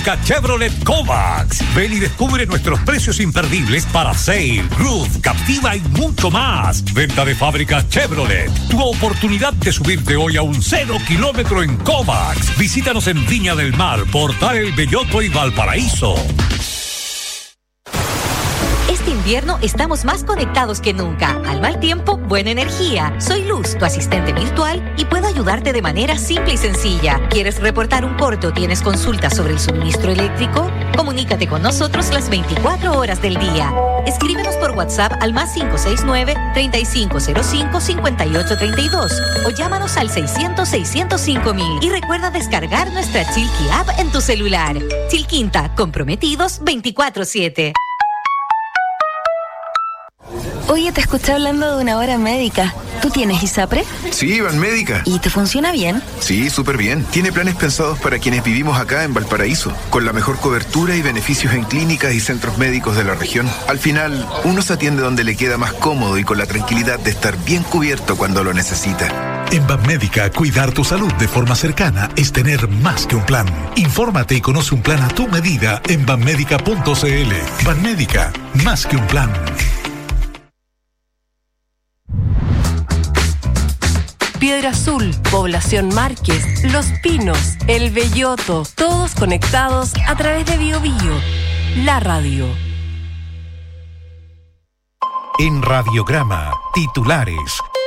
fábrica Chevrolet Kovacs. Ven y descubre nuestros precios imperdibles para Sail, Roof, Captiva y mucho más. Venta de fábrica Chevrolet. Tu oportunidad de subirte hoy a un 0 kilómetro en Kovacs. Visítanos en Viña del Mar, Portal El Belloto y Valparaíso. Este invierno estamos más conectados que nunca. Al mal tiempo, buena energía. Soy Luz, tu asistente virtual, y puedo ayudarte de manera simple y sencilla. ¿Quieres reportar un corte o tienes consultas sobre el suministro eléctrico? Comunícate con nosotros las 24 horas del día. Escríbenos por WhatsApp al +569-3505-5832 o llámanos al 600-605-000 y recuerda descargar nuestra Chilqui App en tu celular. Chilquinta, comprometidos 24/7. Oye, te escuché hablando de una hora médica. ¿Tú tienes ISAPRE? Sí, Banmédica. ¿Y te funciona bien? Sí, súper bien. Tiene planes pensados para quienes vivimos acá en Valparaíso, con la mejor cobertura y beneficios en clínicas y centros médicos de la región. Al final, uno se atiende donde le queda más cómodo y con la tranquilidad de estar bien cubierto cuando lo necesita. En Banmédica, cuidar tu salud de forma cercana es tener más que un plan. Infórmate y conoce un plan a tu medida en banmédica.cl. Banmédica, más que un plan. Piedra Azul, Población Márquez, Los Pinos, El Belloto, todos conectados a través de Bio Bio, la radio. En Radiograma, titulares.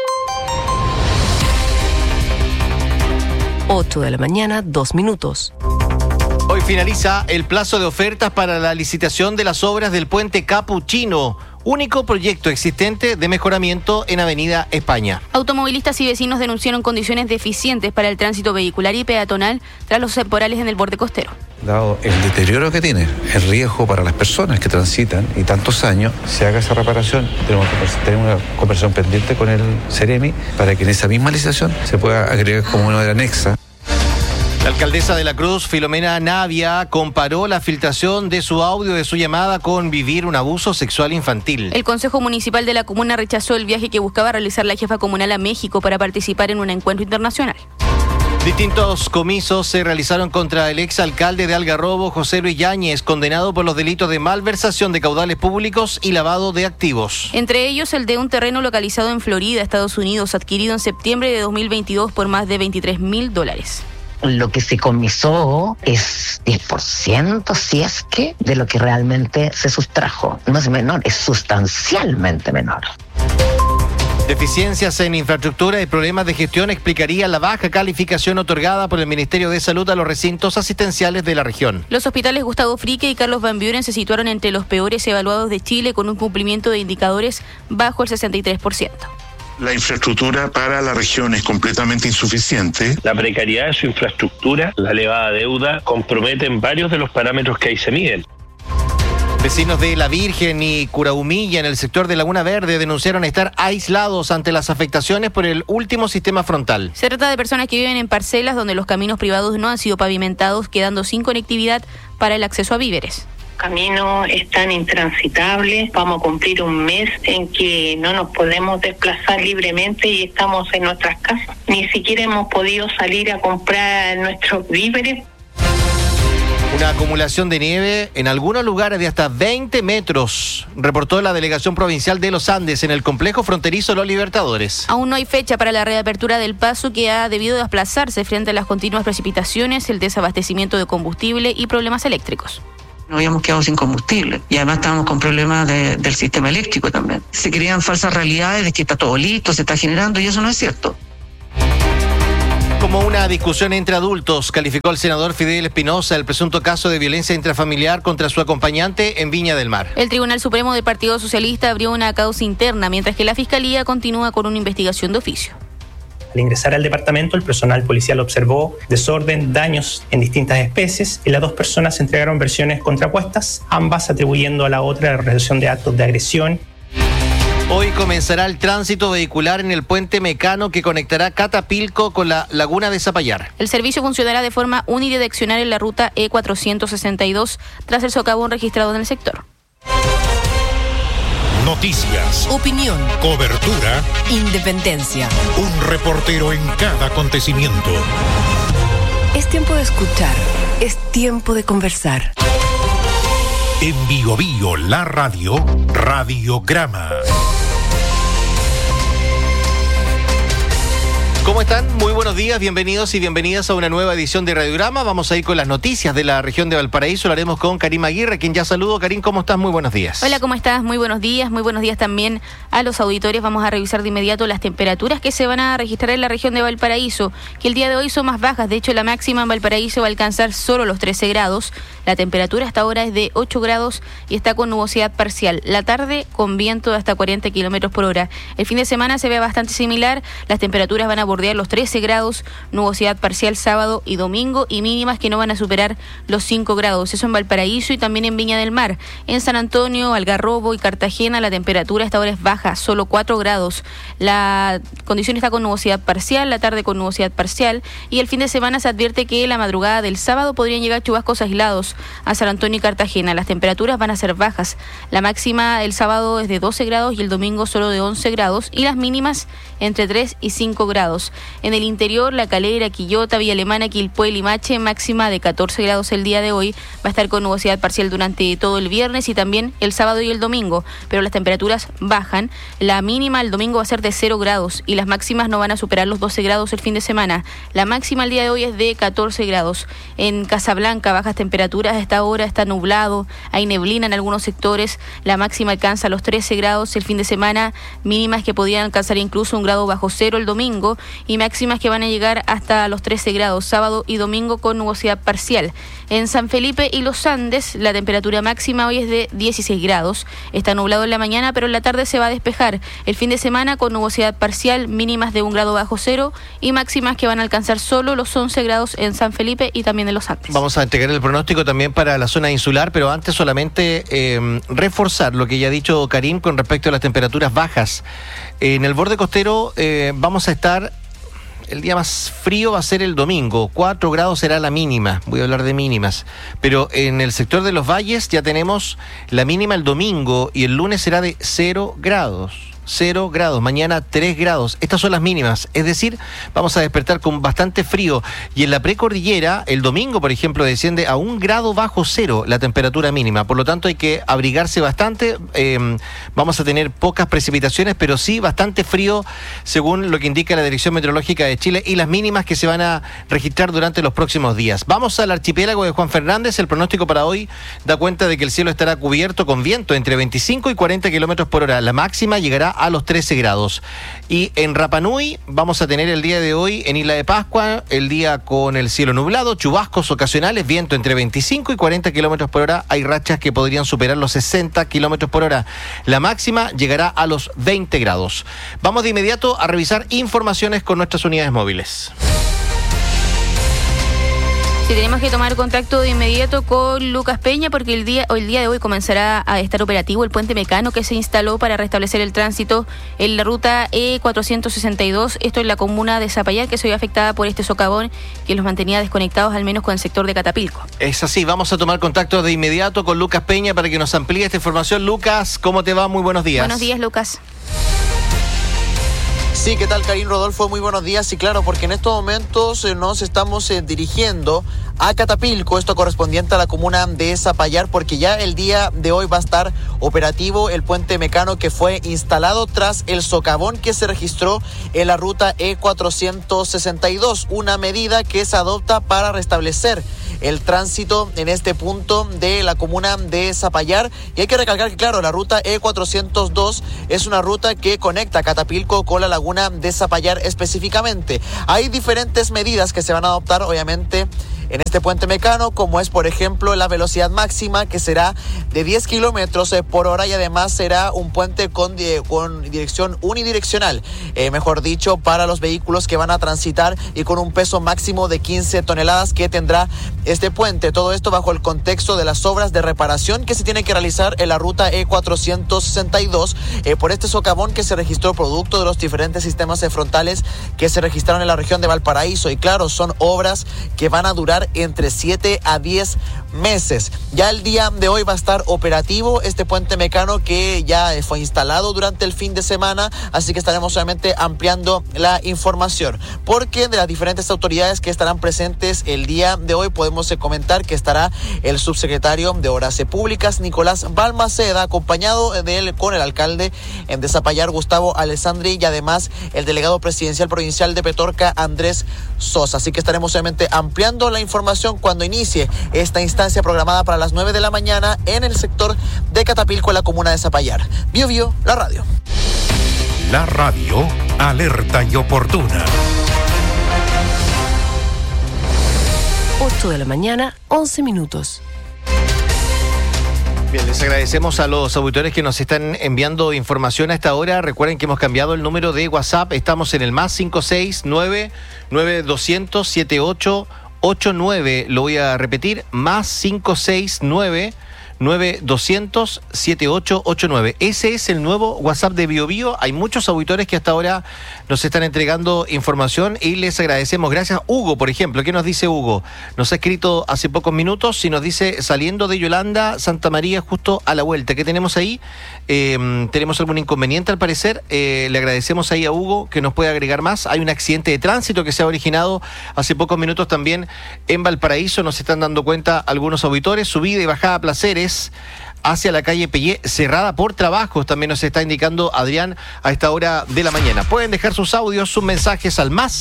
8 de la mañana, 2 minutos. Hoy finaliza el plazo de ofertas para la licitación de las obras del puente Capuchino, único proyecto existente de mejoramiento en Avenida España. Automovilistas y vecinos denunciaron condiciones deficientes para el tránsito vehicular y peatonal tras los temporales en el borde costero. Dado el deterioro que tiene, el riesgo para las personas que transitan y tantos años, se haga esa reparación. Tenemos una conversación pendiente con el Ceremi para que en esa misma licitación se pueda agregar como una de anexa. La alcaldesa de La Cruz, Filomena Navia, comparó la filtración de su audio de su llamada con vivir un abuso sexual infantil. El Consejo Municipal de la comuna rechazó el viaje que buscaba realizar la jefa comunal a México para participar en un encuentro internacional. Distintos comisos se realizaron contra el exalcalde de Algarrobo, José Luis Yáñez, condenado por los delitos de malversación de caudales públicos y lavado de activos. Entre ellos el de un terreno localizado en Florida, Estados Unidos, adquirido en septiembre de 2022 por más de $23,000. Lo que se comisó es 10%, si es que, de lo que realmente se sustrajo. No es menor, es sustancialmente menor. Deficiencias en infraestructura y problemas de gestión explicaría la baja calificación otorgada por el Ministerio de Salud a los recintos asistenciales de la región. Los hospitales Gustavo Frique y Carlos Van Buren se situaron entre los peores evaluados de Chile, con un cumplimiento de indicadores bajo el 63%. La infraestructura para la región es completamente insuficiente. La precariedad de su infraestructura, la elevada deuda, comprometen varios de los parámetros que ahí se miden. Vecinos de La Virgen y Curahumilla, en el sector de Laguna Verde, denunciaron estar aislados ante las afectaciones por el último sistema frontal. Se trata de personas que viven en parcelas donde los caminos privados no han sido pavimentados, quedando sin conectividad para el acceso a víveres. Caminos están intransitables, vamos a cumplir un mes en que no nos podemos desplazar libremente y estamos en nuestras casas. Ni siquiera hemos podido salir a comprar nuestros víveres. Una acumulación de nieve en algunos lugares de hasta 20 metros, reportó la Delegación Provincial de los Andes en el complejo fronterizo Los Libertadores. Aún no hay fecha para la reapertura del paso, que ha debido desplazarse frente a las continuas precipitaciones, el desabastecimiento de combustible y problemas eléctricos. Nos habíamos quedado sin combustible y además estábamos con problemas del sistema eléctrico también. Se creían falsas realidades de que está todo listo, se está generando, y eso no es cierto. Como una discusión entre adultos, calificó el senador Fidel Espinosa el presunto caso de violencia intrafamiliar contra su acompañante en Viña del Mar. El Tribunal Supremo del Partido Socialista abrió una causa interna, mientras que la Fiscalía continúa con una investigación de oficio. Al ingresar al departamento, el personal policial observó desorden, daños en distintas especies, y las dos personas entregaron versiones contrapuestas, ambas atribuyendo a la otra la realización de actos de agresión. Hoy comenzará el tránsito vehicular en el puente Mecano, que conectará Catapilco con la laguna de Zapallar. El servicio funcionará de forma unidireccional en la ruta E462 tras el socavón registrado en el sector. Noticias, opinión, cobertura, independencia. Un reportero en cada acontecimiento. Es tiempo de escuchar. Es tiempo de conversar. En Bio Bio, la radio, Radiograma. ¿Cómo están? Muy buenos días, bienvenidos y bienvenidas a una nueva edición de Radiograma. Vamos a ir con las noticias de la región de Valparaíso. Lo haremos con Karim Aguirre, quien ya saludo. Karim, ¿cómo estás? Muy buenos días. Hola, ¿cómo estás? Muy buenos días también a los auditores. Vamos a revisar de inmediato las temperaturas que se van a registrar en la región de Valparaíso, que el día de hoy son más bajas. De hecho, la máxima en Valparaíso va a alcanzar solo los 13 grados. La temperatura hasta ahora es de 8 grados y está con nubosidad parcial. La tarde con viento de hasta 40 kilómetros por hora. El fin de semana se ve bastante similar. Las temperaturas van a bordear los 13 grados, nubosidad parcial sábado y domingo y mínimas que no van a superar los 5 grados. Eso en Valparaíso y también en Viña del Mar. En San Antonio, Algarrobo y Cartagena la temperatura hasta ahora es baja, solo 4 grados. La condición está con nubosidad parcial, la tarde con nubosidad parcial y el fin de semana se advierte que la madrugada del sábado podrían llegar chubascos aislados a San Antonio y Cartagena. Las temperaturas van a ser bajas. La máxima el sábado es de 12 grados y el domingo solo de 11 grados y las mínimas entre 3 y 5 grados. En el interior, La Calera, Quillota, Villa Alemana, Quilpué, Limache, máxima de 14 grados el día de hoy. Va a estar con nubosidad parcial durante todo el viernes y también el sábado y el domingo, pero las temperaturas bajan. La mínima el domingo va a ser de 0 grados y las máximas no van a superar los 12 grados el fin de semana. La máxima el día de hoy es de 14 grados. En Casablanca, bajas temperaturas, a esta hora está nublado, hay neblina en algunos sectores. La máxima alcanza los 13 grados el fin de semana, mínimas que podrían alcanzar incluso 1 grado bajo cero el domingo y máximas que van a llegar hasta los 13 grados sábado y domingo con nubosidad parcial. En San Felipe y Los Andes la temperatura máxima hoy es de 16 grados. Está nublado en la mañana, pero en la tarde se va a despejar. El fin de semana con nubosidad parcial, mínimas de 1 grado bajo cero y máximas que van a alcanzar solo los 11 grados en San Felipe y también en Los Andes. Vamos a entregar el pronóstico también para la zona insular, pero antes solamente reforzar lo que ya ha dicho Karim con respecto a las temperaturas bajas. En el borde costero vamos a estar... El día más frío va a ser el domingo, 4 grados será la mínima, voy a hablar de mínimas, pero en el sector de los valles ya tenemos la mínima el domingo y el lunes será de 0 grados. 0 grados, mañana 3 grados. Estas son las mínimas, es decir, vamos a despertar con bastante frío. Y en la precordillera, el domingo, por ejemplo, desciende a 1 grado bajo cero la temperatura mínima. Por lo tanto, hay que abrigarse bastante. Vamos a tener pocas precipitaciones, pero sí bastante frío, según lo que indica la Dirección Meteorológica de Chile, y las mínimas que se van a registrar durante los próximos días. Vamos al archipiélago de Juan Fernández. El pronóstico para hoy da cuenta de que el cielo estará cubierto con viento entre 25 y 40 kilómetros por hora. La máxima llegará a los 13 grados. Y en Rapa Nui vamos a tener el día de hoy en Isla de Pascua, el día con el cielo nublado, chubascos ocasionales, viento entre 25 y 40 kilómetros por hora. Hay rachas que podrían superar los 60 kilómetros por hora. La máxima llegará a los 20 grados. Vamos de inmediato a revisar informaciones con nuestras unidades móviles. Sí, tenemos que tomar contacto de inmediato con Lucas Peña porque el día de hoy comenzará a estar operativo el puente Mecano que se instaló para restablecer el tránsito en la ruta E462. Esto en la comuna de Zapallar, que se ve afectada por este socavón que los mantenía desconectados al menos con el sector de Catapilco. Es así, vamos a tomar contacto de inmediato con Lucas Peña para que nos amplíe esta información. Lucas, ¿cómo te va? Muy buenos días. Buenos días, Lucas. Sí, ¿qué tal, Karim, Rodolfo? Muy buenos días. Y claro, porque en estos momentos nos estamos dirigiendo a Catapilco, esto correspondiente a la comuna de Zapallar, porque ya el día de hoy va a estar operativo el puente Mecano que fue instalado tras el socavón que se registró en la ruta E462, una medida que se adopta para restablecer el tránsito en este punto de la comuna de Zapallar. Y hay que recalcar que, claro, la ruta E402 es una ruta que conecta Catapilco con la laguna de Zapallar específicamente. Hay diferentes medidas que se van a adoptar, obviamente, en este puente Mecano, como es, por ejemplo, la velocidad máxima, que será de 10 kilómetros por hora, y además será un puente con dirección unidireccional, mejor dicho, para los vehículos que van a transitar, y con un peso máximo de 15 toneladas que tendrá este puente. Todo esto bajo el contexto de las obras de reparación que se tiene que realizar en la ruta E462 por este socavón que se registró producto de los diferentes sistemas frontales que se registraron en la región de Valparaíso. Y claro, son obras que van a durar estar entre 7 a 10 meses. Ya el día de hoy va a estar operativo este puente Mecano, que ya fue instalado durante el fin de semana, así que estaremos obviamente ampliando la información, porque de las diferentes autoridades que estarán presentes el día de hoy podemos comentar que estará el subsecretario de Obras Públicas, Nicolás Balmaceda, acompañado de él con el alcalde de Zapallar, Gustavo Alessandri, y además el delegado presidencial provincial de Petorca, Andrés Sosa. Así que estaremos obviamente ampliando la información cuando inicie esta instancia programada para las 9 de la mañana en el sector de Catapilco, en la comuna de Zapallar. Bio Bio, la radio. La radio, alerta y oportuna. 8 de la mañana, 11 minutos. Bien, les agradecemos a los auditores que nos están enviando información a esta hora. Recuerden que hemos cambiado el número de WhatsApp. Estamos en el más 569-9200-7889. Lo voy a repetir, más 569-9200-7889. Ese es el nuevo WhatsApp de Bio Bio. Hay muchos auditores que hasta ahora nos están entregando información y les agradecemos. Gracias. Hugo, por ejemplo, ¿qué nos dice Hugo? Nos ha escrito hace pocos minutos y nos dice: saliendo de Yolanda, Santa María, justo a la vuelta. ¿Qué tenemos ahí? Tenemos algún inconveniente al parecer. Le agradecemos ahí a Hugo que nos puede agregar más. Hay un accidente de tránsito que se ha originado hace pocos minutos también en Valparaíso. Nos están dando cuenta algunos auditores. Subida y bajada a Placeres hacia la calle Pellé, cerrada por trabajos, también nos está indicando Adrián a esta hora de la mañana. Pueden dejar sus audios, sus mensajes al más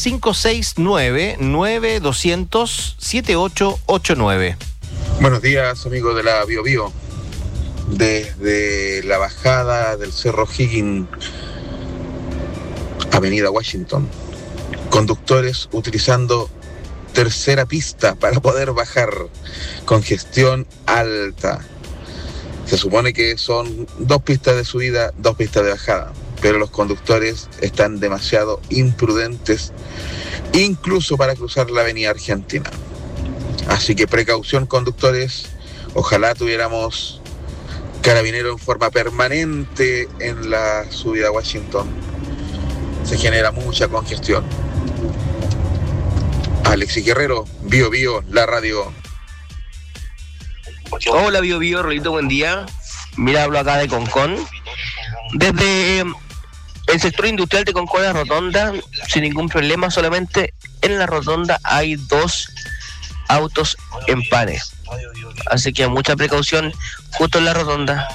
569-9200-7889. Buenos días, amigos de la Bio Bio. Desde la bajada del Cerro Higgins, Avenida Washington, conductores utilizando tercera pista para poder bajar, congestión alta. Se supone que son 2 pistas de subida, 2 pistas de bajada, pero los conductores están demasiado imprudentes, incluso para cruzar la avenida Argentina. Así que precaución, conductores. Ojalá tuviéramos carabineros en forma permanente en la subida a Washington. Se genera mucha congestión. Alexis Guerrero, Bio Bio, la radio. Hola Bio Bio, Rolito, buen día. Mira, hablo acá de Concón. Desde el sector industrial de Concón a Rotonda, sin ningún problema, solamente en la rotonda hay 2 autos en panes. Así que mucha precaución justo en la rotonda.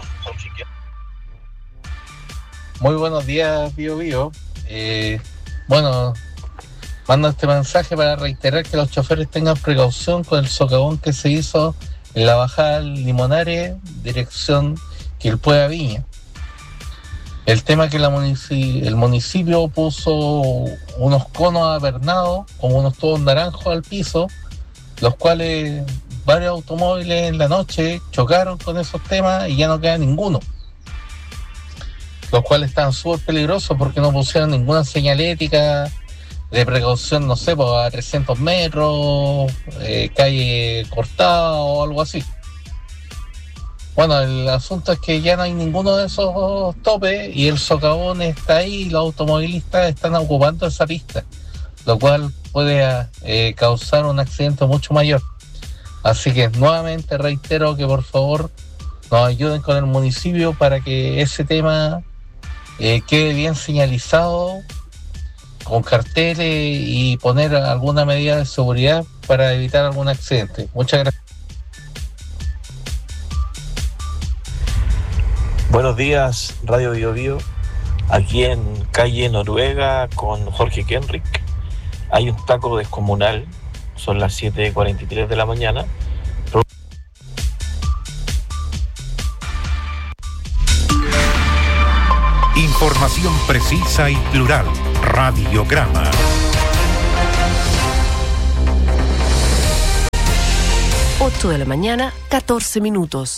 Muy buenos días, Bio Bio. Bueno, mando este mensaje para reiterar que los choferes tengan precaución con el socavón que se hizo en la bajada del Limonares, dirección Quilpué Viña. El tema es que el municipio puso unos conos apernados, como unos tubos naranjos al piso, los cuales varios automóviles en la noche chocaron con esos temas y ya no queda ninguno. Los cuales están súper peligrosos porque no pusieron ninguna señalética de precaución, no sé, a 300 metros, calle cortada o algo así. Bueno, el asunto es que ya no hay ninguno de esos topes y el socavón está ahí y los automovilistas están ocupando esa pista, lo cual puede causar un accidente mucho mayor. Así que nuevamente reitero que por favor nos ayuden con el municipio para que ese tema quede bien señalizado, con carteles y poner alguna medida de seguridad para evitar algún accidente. Muchas gracias. Buenos días, Radio Bio Bio. Aquí en calle Noruega con Jorge Kenrick hay un taco descomunal. Son las 7:43 de la mañana. Información precisa y plural. Radiograma. Ocho de la mañana, 14 minutos.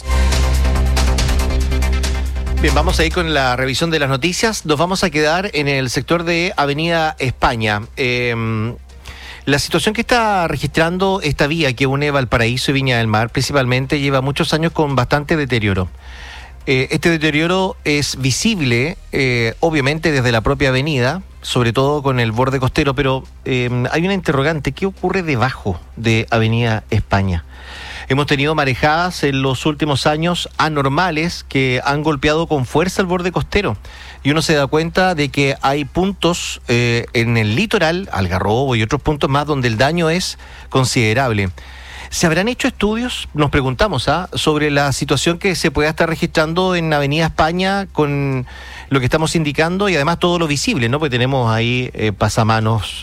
Bien, vamos a ir con la revisión de las noticias. Nos vamos a quedar en el sector de Avenida España. La situación que está registrando esta vía que une Valparaíso y Viña del Mar, principalmente, lleva muchos años con bastante deterioro. Este deterioro es visible, obviamente, desde la propia avenida, sobre todo con el borde costero, pero hay una interrogante. ¿Qué ocurre debajo de Avenida España? Hemos tenido marejadas en los últimos años anormales que han golpeado con fuerza el borde costero. Y uno se da cuenta de que hay puntos en el litoral, Algarrobo y otros puntos más, donde el daño es considerable. ¿Se habrán hecho estudios, nos preguntamos, sobre la situación que se pueda estar registrando en Avenida España con lo que estamos indicando y además todo lo visible, ¿no? Porque tenemos ahí pasamanos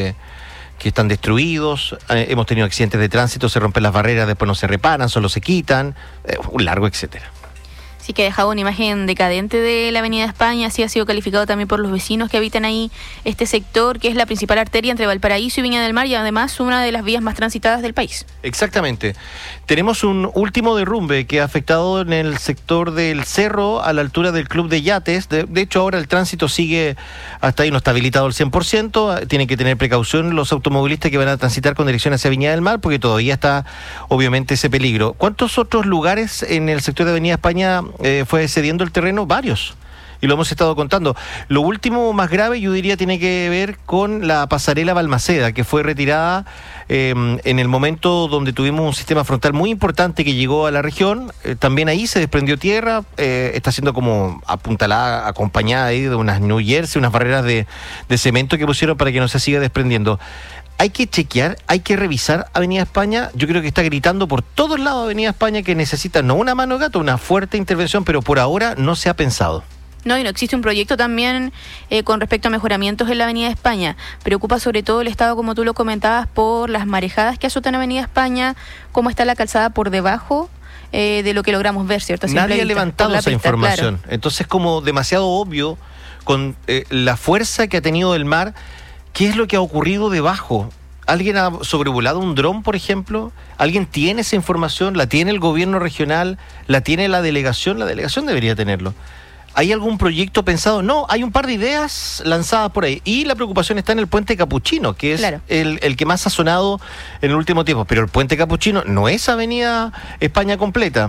que están destruidos, hemos tenido accidentes de tránsito, se rompen las barreras, después no se reparan, solo se quitan, un largo etcétera. Sí, que ha dejado una imagen decadente de la Avenida España, así ha sido calificado también por los vecinos que habitan ahí este sector, que es la principal arteria entre Valparaíso y Viña del Mar y además una de las vías más transitadas del país. Exactamente. Tenemos un último derrumbe que ha afectado en el sector del Cerro a la altura del Club de Yates. De hecho, ahora el tránsito sigue hasta ahí, no está habilitado al 100%. Tienen que tener precaución los automovilistas que van a transitar con dirección hacia Viña del Mar porque todavía está obviamente ese peligro. ¿Cuántos otros lugares en el sector de Avenida España fue cediendo el terreno? Varios, y lo hemos estado contando. Lo último más grave, yo diría, tiene que ver con la pasarela Balmaceda, que fue retirada en el momento donde tuvimos un sistema frontal muy importante que llegó a la región. También ahí se desprendió tierra, está siendo como apuntalada, acompañada ahí de unas New Jersey, unas barreras de cemento que pusieron para que no se siga desprendiendo. Hay que chequear, hay que revisar Avenida España. Yo creo que está gritando por todos lados Avenida España que necesita no una mano de gato, una fuerte intervención, pero por ahora no se ha pensado. No, y no existe un proyecto también con respecto a mejoramientos en la Avenida España. Preocupa sobre todo el estado, como tú lo comentabas, por las marejadas que azotan Avenida España, cómo está la calzada por debajo de lo que logramos ver, ¿cierto? Nadie ha levantado esa información. Claro. Entonces, como demasiado obvio, con la fuerza que ha tenido el mar, ¿qué es lo que ha ocurrido debajo? ¿Alguien ha sobrevolado un dron, por ejemplo? ¿Alguien tiene esa información? ¿La tiene el gobierno regional? ¿La tiene la delegación? La delegación debería tenerlo. ¿Hay algún proyecto pensado? No, hay un par de ideas lanzadas por ahí. Y la preocupación está en el puente Capuchino, que es el que más ha sonado en el último tiempo. Pero el puente Capuchino no es Avenida España completa.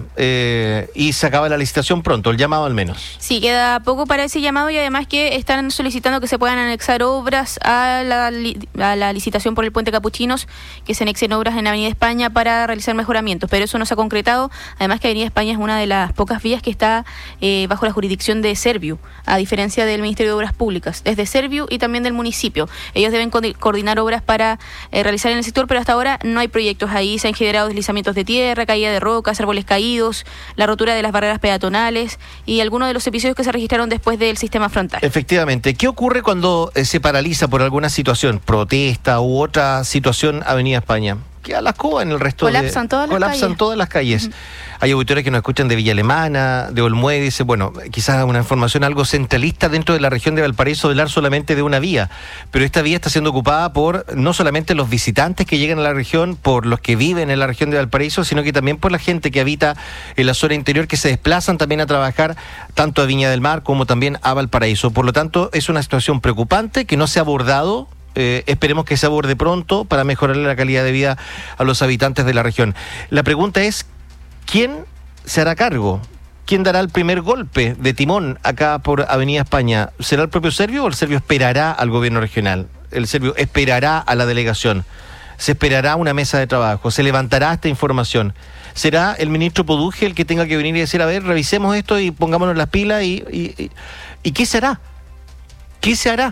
Y se acaba la licitación pronto, el llamado al menos. Sí, queda poco para ese llamado y además que están solicitando que se puedan anexar obras a la licitación por el puente Capuchinos, que se anexen obras en Avenida España para realizar mejoramientos. Pero eso no se ha concretado. Además que Avenida España es una de las pocas vías que está bajo la jurisdicción de Serviu, a diferencia del Ministerio de Obras Públicas, desde Serviu y también del municipio. Ellos deben coordinar obras para realizar en el sector, pero hasta ahora no hay proyectos ahí. Se han generado deslizamientos de tierra, caída de rocas, árboles caídos, la rotura de las barreras peatonales y algunos de los episodios que se registraron después del sistema frontal. Efectivamente. ¿Qué ocurre cuando se paraliza por alguna situación, protesta u otra situación Avenida España? Queda la escoba en el resto colapsan todas las calles. Uh-huh. Hay auditores que nos escuchan de Villa Alemana, de Olmué, dice, bueno, quizás una información algo centralista dentro de la región de Valparaíso, hablar solamente de una vía, pero esta vía está siendo ocupada por no solamente los visitantes que llegan a la región, por los que viven en la región de Valparaíso, sino que también por la gente que habita en la zona interior, que se desplazan también a trabajar tanto a Viña del Mar como también a Valparaíso. Por lo tanto, es una situación preocupante que no se ha abordado. Esperemos que se aborde pronto para mejorar la calidad de vida a los habitantes de la región. La pregunta es, ¿quién se hará cargo? ¿Quién dará el primer golpe de timón acá por Avenida España? ¿Será el propio Serviu o el Serviu esperará al gobierno regional? ¿El Serviu esperará a la delegación? ¿Se esperará una mesa de trabajo? ¿Se levantará esta información? ¿Será el ministro Poduje el que tenga que venir y decir, a ver, revisemos esto y pongámonos las pilas? ¿Y qué será? ¿Qué se hará?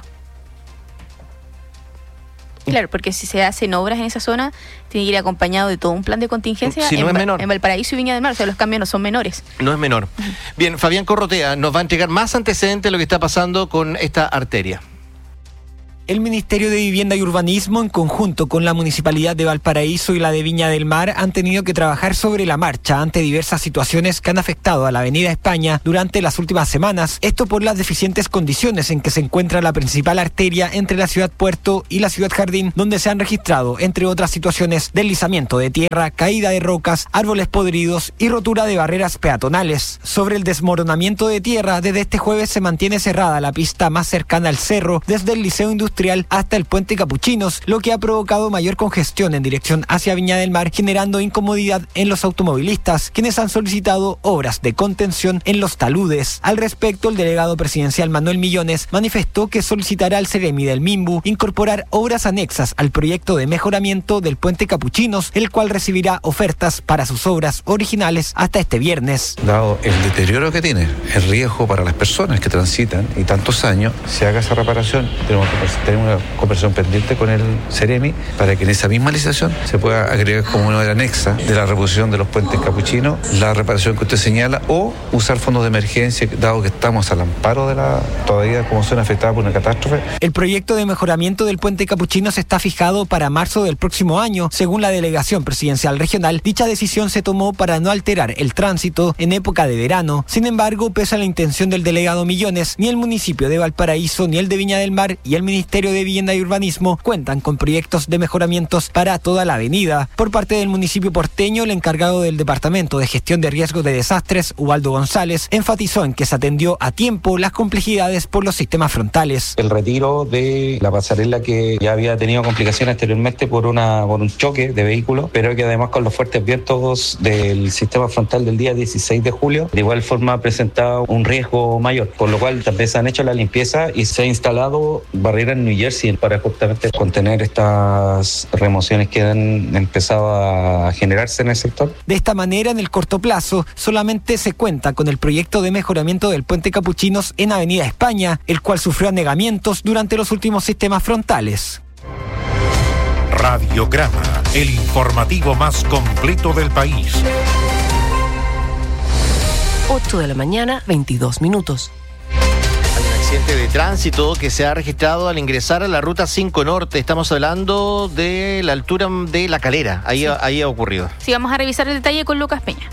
Claro, porque si se hacen obras en esa zona, tiene que ir acompañado de todo un plan de contingencia. Si no es menor. En Valparaíso y Viña del Mar, o sea, los cambios no son menores. No es menor. Bien, Fabián Corrotea nos va a entregar más antecedentes de lo que está pasando con esta arteria. El Ministerio de Vivienda y Urbanismo, en conjunto con la Municipalidad de Valparaíso y la de Viña del Mar, han tenido que trabajar sobre la marcha ante diversas situaciones que han afectado a la Avenida España durante las últimas semanas. Esto por las deficientes condiciones en que se encuentra la principal arteria entre la ciudad Puerto y la ciudad Jardín, donde se han registrado, entre otras situaciones, deslizamiento de tierra, caída de rocas, árboles podridos y rotura de barreras peatonales. Sobre el desmoronamiento de tierra, desde este jueves se mantiene cerrada la pista más cercana al cerro desde el Liceo Industrial industrial hasta el puente Capuchinos, lo que ha provocado mayor congestión en dirección hacia Viña del Mar, generando incomodidad en los automovilistas, quienes han solicitado obras de contención en los taludes. Al respecto, el delegado presidencial Manuel Millones manifestó que solicitará al Ceremi del Minbu incorporar obras anexas al proyecto de mejoramiento del puente Capuchinos, el cual recibirá ofertas para sus obras originales hasta este viernes. Dado el deterioro que tiene, el riesgo para las personas que transitan y tantos años, se haga esa reparación. Tenemos una conversación pendiente con el Ceremi para que en esa misma licitación se pueda agregar como una obra anexa de la reposición de los puentes Capuchinos, la reparación que usted señala, o usar fondos de emergencia, dado que estamos al amparo de todavía como zona afectada por una catástrofe. El proyecto de mejoramiento del puente Capuchinos está fijado para marzo del próximo año. Según la delegación presidencial regional, dicha decisión se tomó para no alterar el tránsito en época de verano. Sin embargo, pese a la intención del delegado Millones, ni el municipio de Valparaíso, ni el de Viña del Mar y el Ministerio de Vivienda y Urbanismo cuentan con proyectos de mejoramientos para toda la avenida. Por parte del municipio porteño, el encargado del Departamento de Gestión de Riesgos de Desastres, Ubaldo González, enfatizó en que se atendió a tiempo las complejidades por los sistemas frontales. El retiro de la pasarela que ya había tenido complicaciones anteriormente por un choque de vehículos, pero que además con los fuertes vientos del sistema frontal del día 16 de julio, de igual forma presentaba un riesgo mayor, por lo cual también se han hecho la limpieza y se ha instalado barreras en New Jersey para justamente contener estas remociones que han empezado a generarse en el sector. De esta manera, en el corto plazo, solamente se cuenta con el proyecto de mejoramiento del puente Capuchinos en Avenida España, el cual sufrió anegamientos durante los últimos sistemas frontales. Radiograma, el informativo más completo del país. 8 de la mañana, 22 minutos. Hay un accidente de tránsito que se ha registrado al ingresar a la ruta 5 Norte. Estamos hablando de la altura de La Calera. Ahí ha ocurrido. Sí, vamos a revisar el detalle con Lucas Peña.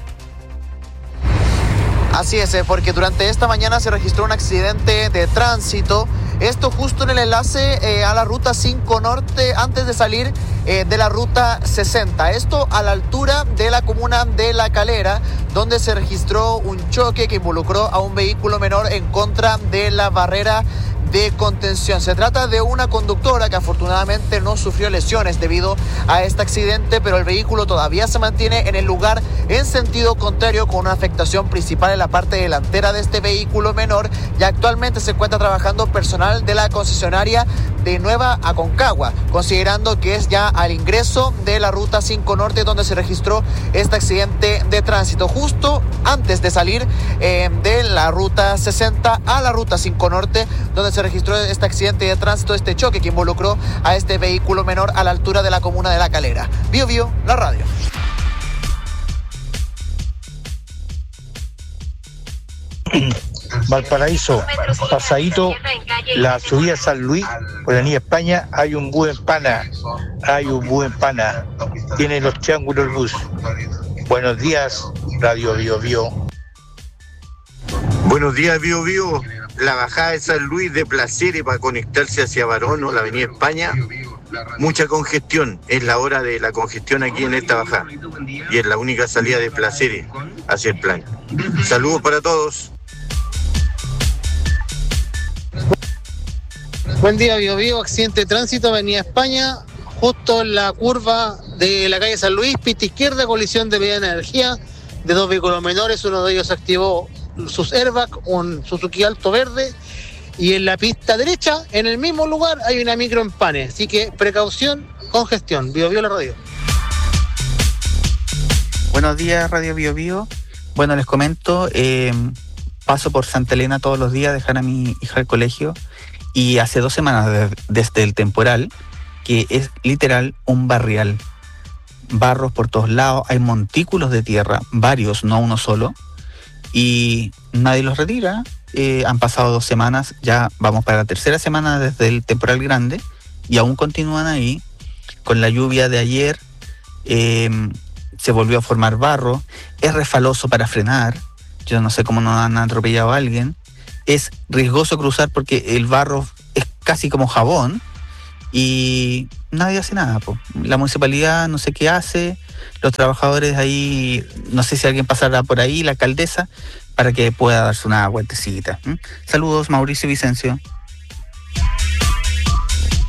Así es, porque durante esta mañana se registró un accidente de tránsito. Esto justo en el enlace a la ruta 5 Norte antes de salir de la ruta 60. Esto a la altura de la comuna de La Calera, donde se registró un choque que involucró a un vehículo menor en contra de la barrera de contención. Se trata de una conductora que afortunadamente no sufrió lesiones debido a este accidente, pero el vehículo todavía se mantiene en el lugar en sentido contrario, con una afectación principal en la parte delantera de este vehículo menor, y actualmente se encuentra trabajando personal de la concesionaria de Nueva Aconcagua, considerando que es ya al ingreso de la ruta 5 Norte donde se registró este accidente de tránsito, justo antes de salir de la ruta 60 a la ruta 5 Norte, donde se registró este accidente de tránsito, este choque que involucró a este vehículo menor a la altura de la comuna de La Calera. Bio Bio, la radio. Valparaíso, pasadito la subida a San Luis por la Avenida España, hay un buen pana, tiene los triángulos el bus. Buenos días, Radio Bio Bio. Buenos días, Bio Bio. La bajada de San Luis de Placeres para conectarse hacia Barono, la Avenida España, mucha congestión, es la hora de la congestión aquí en esta bajada y es la única salida de Placeres hacia el plan. Saludos para todos. Buen día, Bio Bio. Accidente de tránsito, Avenida España, justo en la curva de la calle San Luis, pista izquierda, colisión de mediana energía de dos vehículos menores. Uno de ellos activó sus airbags, un Suzuki Alto verde, y en la pista derecha, en el mismo lugar, hay una micro empane, así que precaución, congestión. Bio Bio, la radio. Buenos días, Radio Bio Bio. Bueno, les comento, paso por Santa Elena todos los días a dejar a mi hija al colegio, y hace 2 semanas desde el temporal, que es literal un barrial, barros por todos lados, hay montículos de tierra, varios, no uno solo, y nadie los retira. Han pasado 2 semanas, ya vamos para la 3ª semana desde el temporal grande, y aún continúan ahí. Con la lluvia de ayer se volvió a formar barro, es resbaloso para frenar, yo no sé cómo no han atropellado a alguien, es riesgoso cruzar porque el barro es casi como jabón y nadie hace nada, po. La municipalidad no sé qué hace, los trabajadores ahí, no sé si alguien pasará por ahí, la alcaldesa, para que pueda darse una vueltecita. Saludos, Mauricio Vicencio.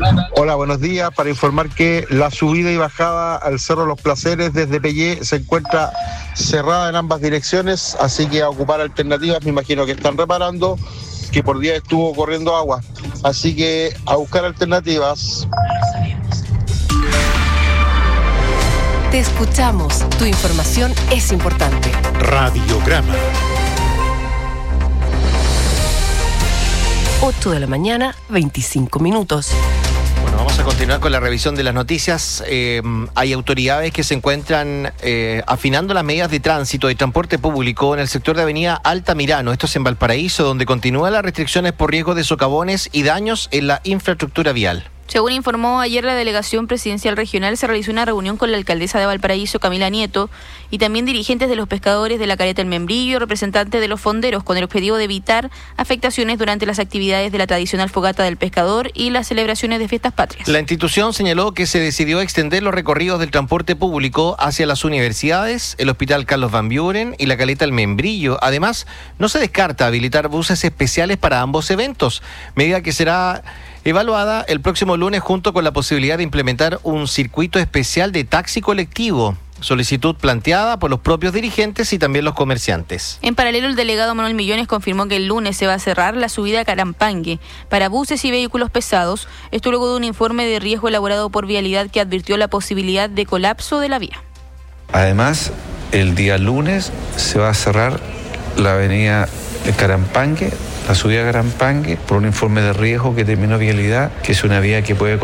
Hola, buenos días. Para informar que la subida y bajada al Cerro Los Placeres desde Pellé se encuentra cerrada en ambas direcciones, así que a ocupar alternativas. Me imagino que están reparando, que por día estuvo corriendo agua, así que a buscar alternativas. Te escuchamos. Tu información es importante. Radiograma. 8 de la mañana, 25 minutos. Bueno, vamos a continuar con la revisión de las noticias. Hay autoridades que se encuentran afinando las medidas de tránsito y transporte público en el sector de Avenida Altamirano. Esto es en Valparaíso, donde continúan las restricciones por riesgo de socavones y daños en la infraestructura vial. Según informó ayer la Delegación Presidencial Regional, se realizó una reunión con la alcaldesa de Valparaíso, Camila Nieto, y también dirigentes de los pescadores de la Caleta El Membrillo, representantes de los fonderos, con el objetivo de evitar afectaciones durante las actividades de la tradicional fogata del pescador y las celebraciones de fiestas patrias. La institución señaló que se decidió extender los recorridos del transporte público hacia las universidades, el Hospital Carlos Van Buren y la Caleta El Membrillo. Además, no se descarta habilitar buses especiales para ambos eventos, medida que será evaluada el próximo lunes junto con la posibilidad de implementar un circuito especial de taxi colectivo, solicitud planteada por los propios dirigentes y también los comerciantes. En paralelo, el delegado Manuel Millones confirmó que el lunes se va a cerrar la subida a Carampangue para buses y vehículos pesados, esto luego de un informe de riesgo elaborado por Vialidad que advirtió la posibilidad de colapso de la vía. Además, el día lunes se va a cerrar la avenida Carampangue, la subida a Carampangue, por un informe de riesgo que terminó Vialidad, que es una vía que puede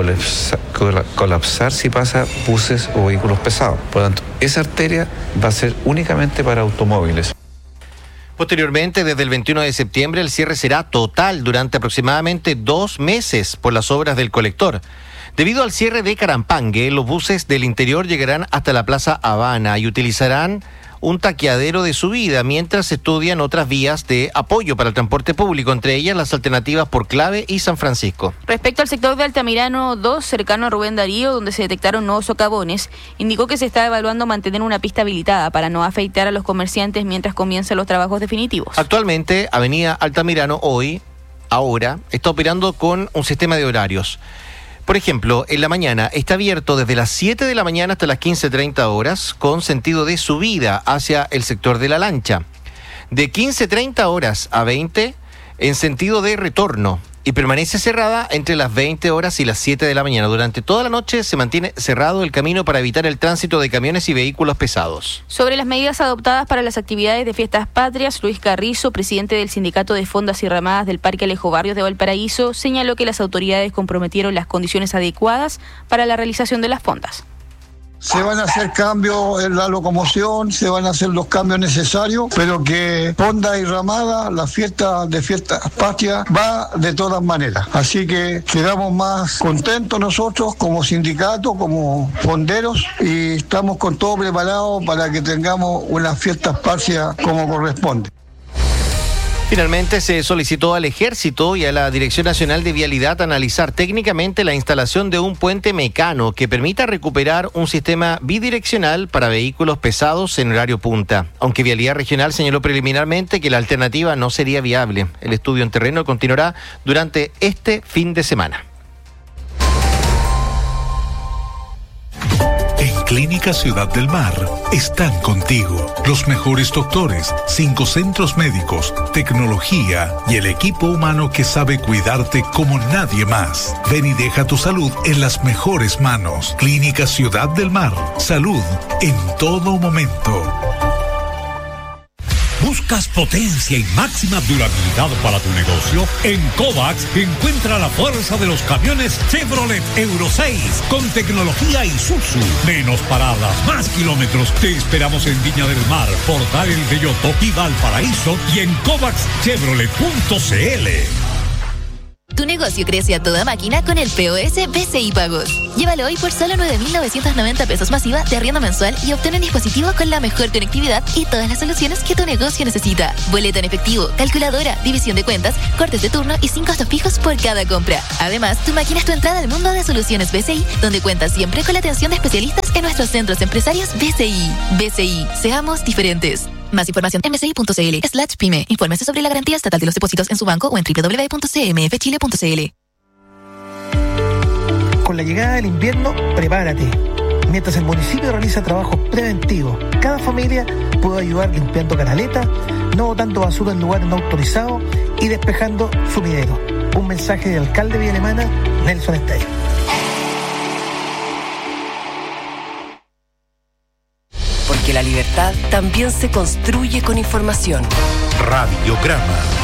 colapsar si pasa buses o vehículos pesados. Por lo tanto, esa arteria va a ser únicamente para automóviles. Posteriormente, desde el 21 de septiembre, el cierre será total durante aproximadamente 2 meses por las obras del colector. Debido al cierre de Carampangue, los buses del interior llegarán hasta la Plaza Habana y utilizarán un taqueadero de subida, mientras se estudian otras vías de apoyo para el transporte público, entre ellas las alternativas por Clave y San Francisco. Respecto al sector de Altamirano 2, cercano a Rubén Darío, donde se detectaron nuevos socavones, indicó que se está evaluando mantener una pista habilitada para no afectar a los comerciantes mientras comienzan los trabajos definitivos. Actualmente, Avenida Altamirano ahora, está operando con un sistema de horarios. Por ejemplo, en la mañana está abierto desde las 7 de la mañana hasta las 15:30 horas con sentido de subida hacia el sector de la lancha. De 15:30 horas a 20 en sentido de retorno y permanece cerrada entre las 20 horas y las 7 de la mañana. Durante toda la noche se mantiene cerrado el camino para evitar el tránsito de camiones y vehículos pesados. Sobre las medidas adoptadas para las actividades de fiestas patrias, Luis Carrizo, presidente del Sindicato de Fondas y Ramadas del Parque Alejo Barrios de Valparaíso, señaló que las autoridades comprometieron las condiciones adecuadas para la realización de las fondas. Se van a hacer cambios en la locomoción, se van a hacer los cambios necesarios, pero que Fonda y Ramada, la fiesta de fiestas patrias, va de todas maneras. Así que quedamos más contentos nosotros como sindicato, como fonderos, y estamos con todo preparado para que tengamos unas fiestas patrias como corresponde. Finalmente se solicitó al Ejército y a la Dirección Nacional de Vialidad analizar técnicamente la instalación de un puente mecano que permita recuperar un sistema bidireccional para vehículos pesados en horario punta, aunque Vialidad Regional señaló preliminarmente que la alternativa no sería viable. El estudio en terreno continuará durante este fin de semana. Clínica Ciudad del Mar están contigo. Los mejores doctores, 5 centros médicos, tecnología y el equipo humano que sabe cuidarte como nadie más. Ven y deja tu salud en las mejores manos. Clínica Ciudad del Mar. Salud en todo momento. ¿Buscas potencia y máxima durabilidad para tu negocio? En Kovacs encuentra la fuerza de los camiones Chevrolet Euro 6 con tecnología Isuzu. Menos paradas, más kilómetros. Te esperamos en Viña del Mar, Portal El Belloto y Valparaíso y en CovacsChevrolet.cl. Tu negocio crece a toda máquina con el POS BCI Pagos. Llévalo hoy por solo 9.990 pesos masiva de arriendo mensual y obtén un dispositivo con la mejor conectividad y todas las soluciones que tu negocio necesita. Boleta en efectivo, calculadora, división de cuentas, cortes de turno y sin costos fijos por cada compra. Además, tu máquina es tu entrada al mundo de soluciones BCI, donde cuentas siempre con la atención de especialistas en nuestros centros empresarios BCI. BCI, seamos diferentes. Más información en bci.cl/pyme. Infórmese sobre la garantía estatal de los depósitos en su banco o en www.cmfchile.cl. con la llegada del invierno, prepárate. Mientras el municipio realiza trabajos preventivos, cada familia puede ayudar limpiando canaletas, no botando basura en lugares no autorizados y despejando sumideros. Un mensaje del alcalde de Villa Alemana, Nelson Estey. Porque la libertad también se construye con información. Radiograma.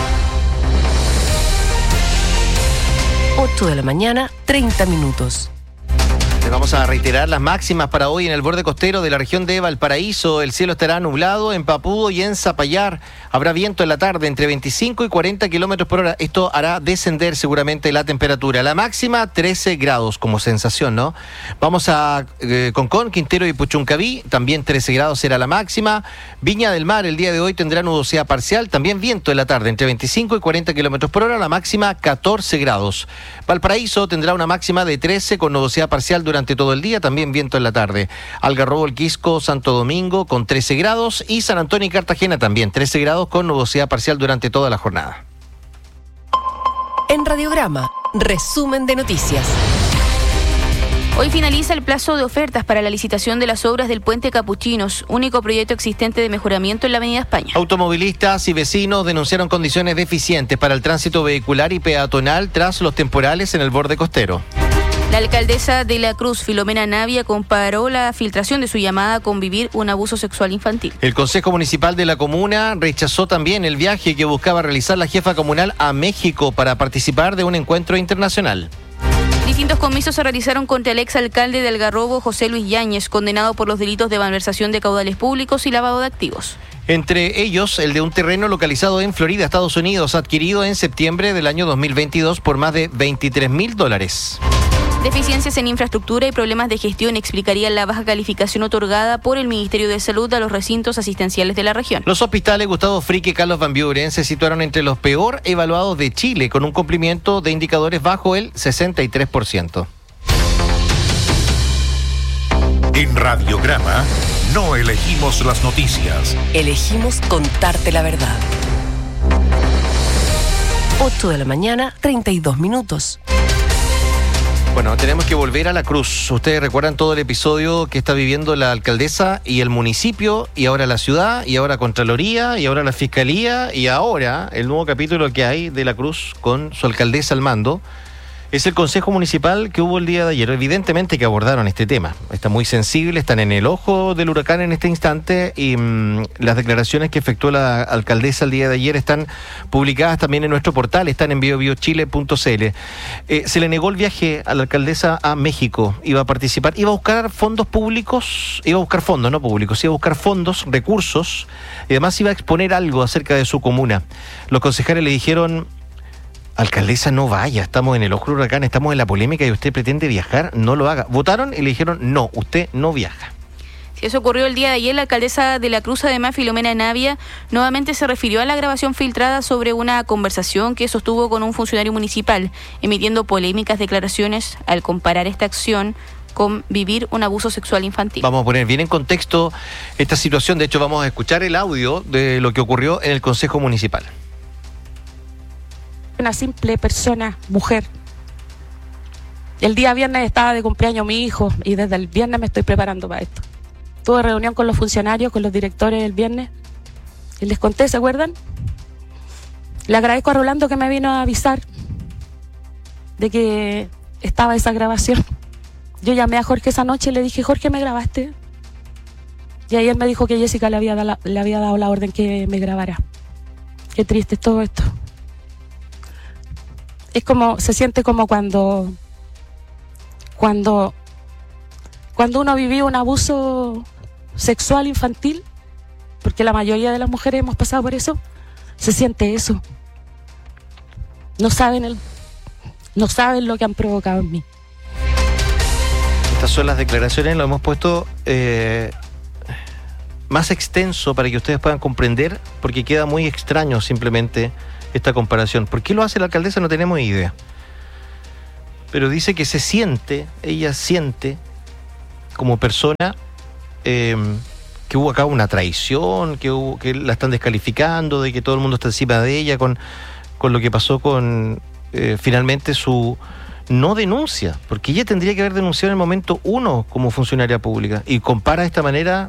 8 de la mañana, 30 minutos. Les vamos a reiterar las máximas para hoy en el borde costero de la región de Valparaíso. El cielo estará nublado en Papudo y en Zapallar. Habrá viento en la tarde entre 25 y 40 kilómetros por hora. Esto hará descender seguramente la temperatura. La máxima 13 grados como sensación, ¿no? Vamos a Concón, Quintero y Puchuncaví. También 13 grados será la máxima. Viña del Mar el día de hoy tendrá nubosidad parcial. También viento en la tarde entre 25 y 40 kilómetros por hora. La máxima 14 grados. Valparaíso tendrá una máxima de 13 con nubosidad parcial durante todo el día, también viento en la tarde. Algarrobo, El Quisco, Santo Domingo con 13 grados y San Antonio y Cartagena también 13 grados con nubosidad parcial durante toda la jornada. En Radiograma, resumen de noticias. Hoy finaliza el plazo de ofertas para la licitación de las obras del Puente Capuchinos, único proyecto existente de mejoramiento en la Avenida España. Automovilistas y vecinos denunciaron condiciones deficientes para el tránsito vehicular y peatonal tras los temporales en el borde costero. La alcaldesa de La Cruz, Filomena Navia, comparó la filtración de su llamada con vivir un abuso sexual infantil. El Consejo Municipal de la comuna rechazó también el viaje que buscaba realizar la jefa comunal a México para participar de un encuentro internacional. Distintos comicios se realizaron contra el exalcalde de Algarrobo, José Luis Yáñez, condenado por los delitos de malversación de caudales públicos y lavado de activos. Entre ellos, el de un terreno localizado en Florida, Estados Unidos, adquirido en septiembre del año 2022 por más de $23,000. Deficiencias en infraestructura y problemas de gestión explicarían la baja calificación otorgada por el Ministerio de Salud a los recintos asistenciales de la región. Los hospitales Gustavo Frick y Carlos Van Buren se situaron entre los peor evaluados de Chile, con un cumplimiento de indicadores bajo el 63%. En Radiograma no elegimos las noticias. Elegimos contarte la verdad. 8 de la mañana, 32 minutos. Bueno, tenemos que volver a La Cruz. Ustedes recuerdan todo el episodio que está viviendo la alcaldesa y el municipio, y ahora la ciudad, y ahora Contraloría, y ahora la Fiscalía, y ahora el nuevo capítulo que hay de La Cruz con su alcaldesa al mando. Es el Consejo Municipal que hubo el día de ayer. Evidentemente que abordaron este tema. Está muy sensible, están en el ojo del huracán en este instante y las declaraciones que efectuó la alcaldesa el día de ayer están publicadas también en nuestro portal, están en biobiochile.cl. Se le negó el viaje a la alcaldesa a México. Iba a participar, iba a buscar fondos públicos, iba a buscar fondos, no públicos, iba a buscar fondos, recursos, y además iba a exponer algo acerca de su comuna. Los concejales le dijeron: alcaldesa, no vaya, estamos en el ojo del huracán, estamos en la polémica y usted pretende viajar, no lo haga. Votaron y le dijeron: no, usted no viaja. Si eso ocurrió el día de ayer, la alcaldesa de La Cruz, además, Filomena Navia, nuevamente se refirió a la grabación filtrada sobre una conversación que sostuvo con un funcionario municipal, emitiendo polémicas declaraciones al comparar esta acción con vivir un abuso sexual infantil. Vamos a poner bien en contexto esta situación. De hecho, vamos a escuchar el audio de lo que ocurrió en el Consejo Municipal. Una simple persona, mujer. El día viernes estaba de cumpleaños mi hijo y desde el viernes me estoy preparando para esto. Tuve reunión con los funcionarios, con los directores el viernes y les conté, ¿se acuerdan? Le agradezco a Rolando que me vino a avisar de que estaba esa grabación. Yo llamé a Jorge esa noche y le dije: Jorge, ¿me grabaste? Y ayer me dijo que Jessica le había dado la orden que me grabara. Qué triste es todo esto. Es como, se siente como cuando uno vivió un abuso sexual infantil, porque la mayoría de las mujeres hemos pasado por eso. Se siente eso. No saben lo que han provocado en mí. Estas son las declaraciones, lo hemos puesto más extenso para que ustedes puedan comprender, porque queda muy extraño simplemente esta comparación. ¿Por qué lo hace la alcaldesa? No tenemos idea. Pero dice que ella siente como persona que hubo acá una traición, que la están descalificando, de que todo el mundo está encima de ella con lo que pasó con finalmente no denuncia, porque ella tendría que haber denunciado en el momento 1 como funcionaria pública, y compara de esta manera.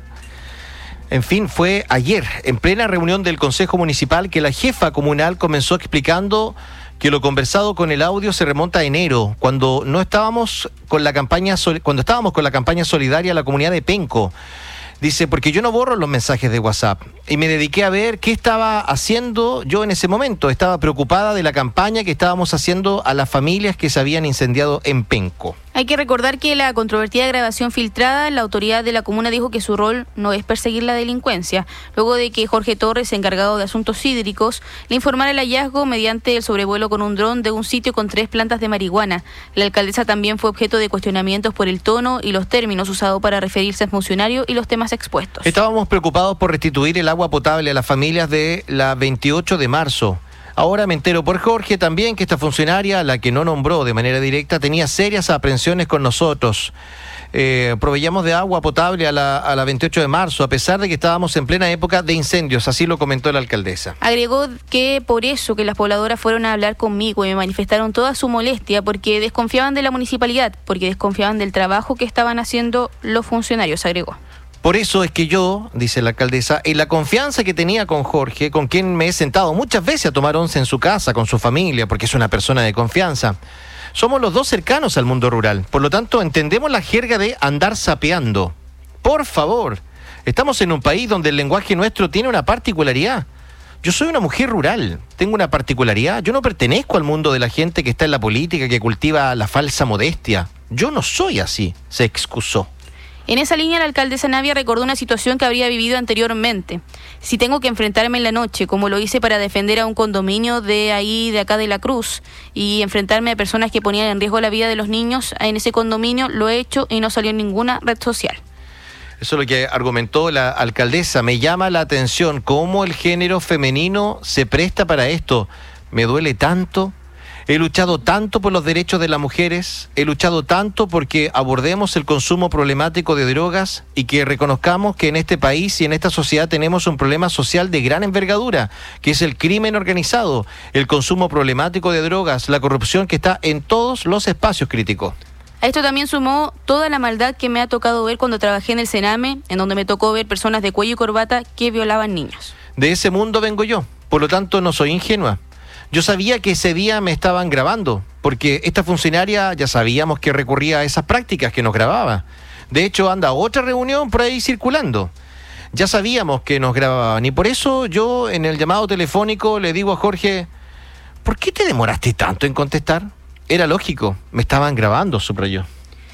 En fin, fue ayer, en plena reunión del Consejo Municipal, que la jefa comunal comenzó explicando que lo conversado con el audio se remonta a enero, cuando estábamos con la campaña solidaria a la comunidad de Penco. Dice, porque yo no borro los mensajes de WhatsApp, y me dediqué a ver qué estaba haciendo yo en ese momento. Estaba preocupada de la campaña que estábamos haciendo a las familias que se habían incendiado en Penco. Hay que recordar que la controvertida grabación filtrada, la autoridad de la comuna dijo que su rol no es perseguir la delincuencia, luego de que Jorge Torres, encargado de asuntos hídricos, le informara el hallazgo mediante el sobrevuelo con un dron de un sitio con 3 plantas de marihuana. La alcaldesa también fue objeto de cuestionamientos por el tono y los términos usados para referirse al funcionario y los temas expuestos. Estábamos preocupados por restituir el agua potable a las familias de la 28 de marzo. Ahora me entero por Jorge también que esta funcionaria, la que no nombró de manera directa, tenía serias aprensiones con nosotros. Proveíamos de agua potable a la 28 de marzo, a pesar de que estábamos en plena época de incendios, así lo comentó la alcaldesa. Agregó que por eso que las pobladoras fueron a hablar conmigo y me manifestaron toda su molestia, porque desconfiaban de la municipalidad, porque desconfiaban del trabajo que estaban haciendo los funcionarios, agregó. Por eso es que yo, dice la alcaldesa, en la confianza que tenía con Jorge, con quien me he sentado muchas veces a tomar once en su casa, con su familia, porque es una persona de confianza, somos los dos cercanos al mundo rural. Por lo tanto, entendemos la jerga de andar sapeando. Por favor, estamos en un país donde el lenguaje nuestro tiene una particularidad. Yo soy una mujer rural, tengo una particularidad. Yo no pertenezco al mundo de la gente que está en la política, que cultiva la falsa modestia. Yo no soy así, se excusó. En esa línea, la alcaldesa Navia recordó una situación que habría vivido anteriormente. Si tengo que enfrentarme en la noche, como lo hice para defender a un condominio de acá de La Cruz, y enfrentarme a personas que ponían en riesgo la vida de los niños en ese condominio, lo he hecho y no salió en ninguna red social. Eso es lo que argumentó la alcaldesa. Me llama la atención cómo el género femenino se presta para esto. Me duele tanto. He luchado tanto por los derechos de las mujeres, he luchado tanto porque abordemos el consumo problemático de drogas y que reconozcamos que en este país y en esta sociedad tenemos un problema social de gran envergadura, que es el crimen organizado, el consumo problemático de drogas, la corrupción que está en todos los espacios críticos. A esto también sumó toda la maldad que me ha tocado ver cuando trabajé en el Sename, en donde me tocó ver personas de cuello y corbata que violaban niños. De ese mundo vengo yo, por lo tanto no soy ingenua. Yo sabía que ese día me estaban grabando, porque esta funcionaria ya sabíamos que recurría a esas prácticas, que nos grababa. De hecho, anda otra reunión por ahí circulando. Ya sabíamos que nos grababan, y por eso yo en el llamado telefónico le digo a Jorge, ¿por qué te demoraste tanto en contestar? Era lógico, me estaban grabando, subrayó.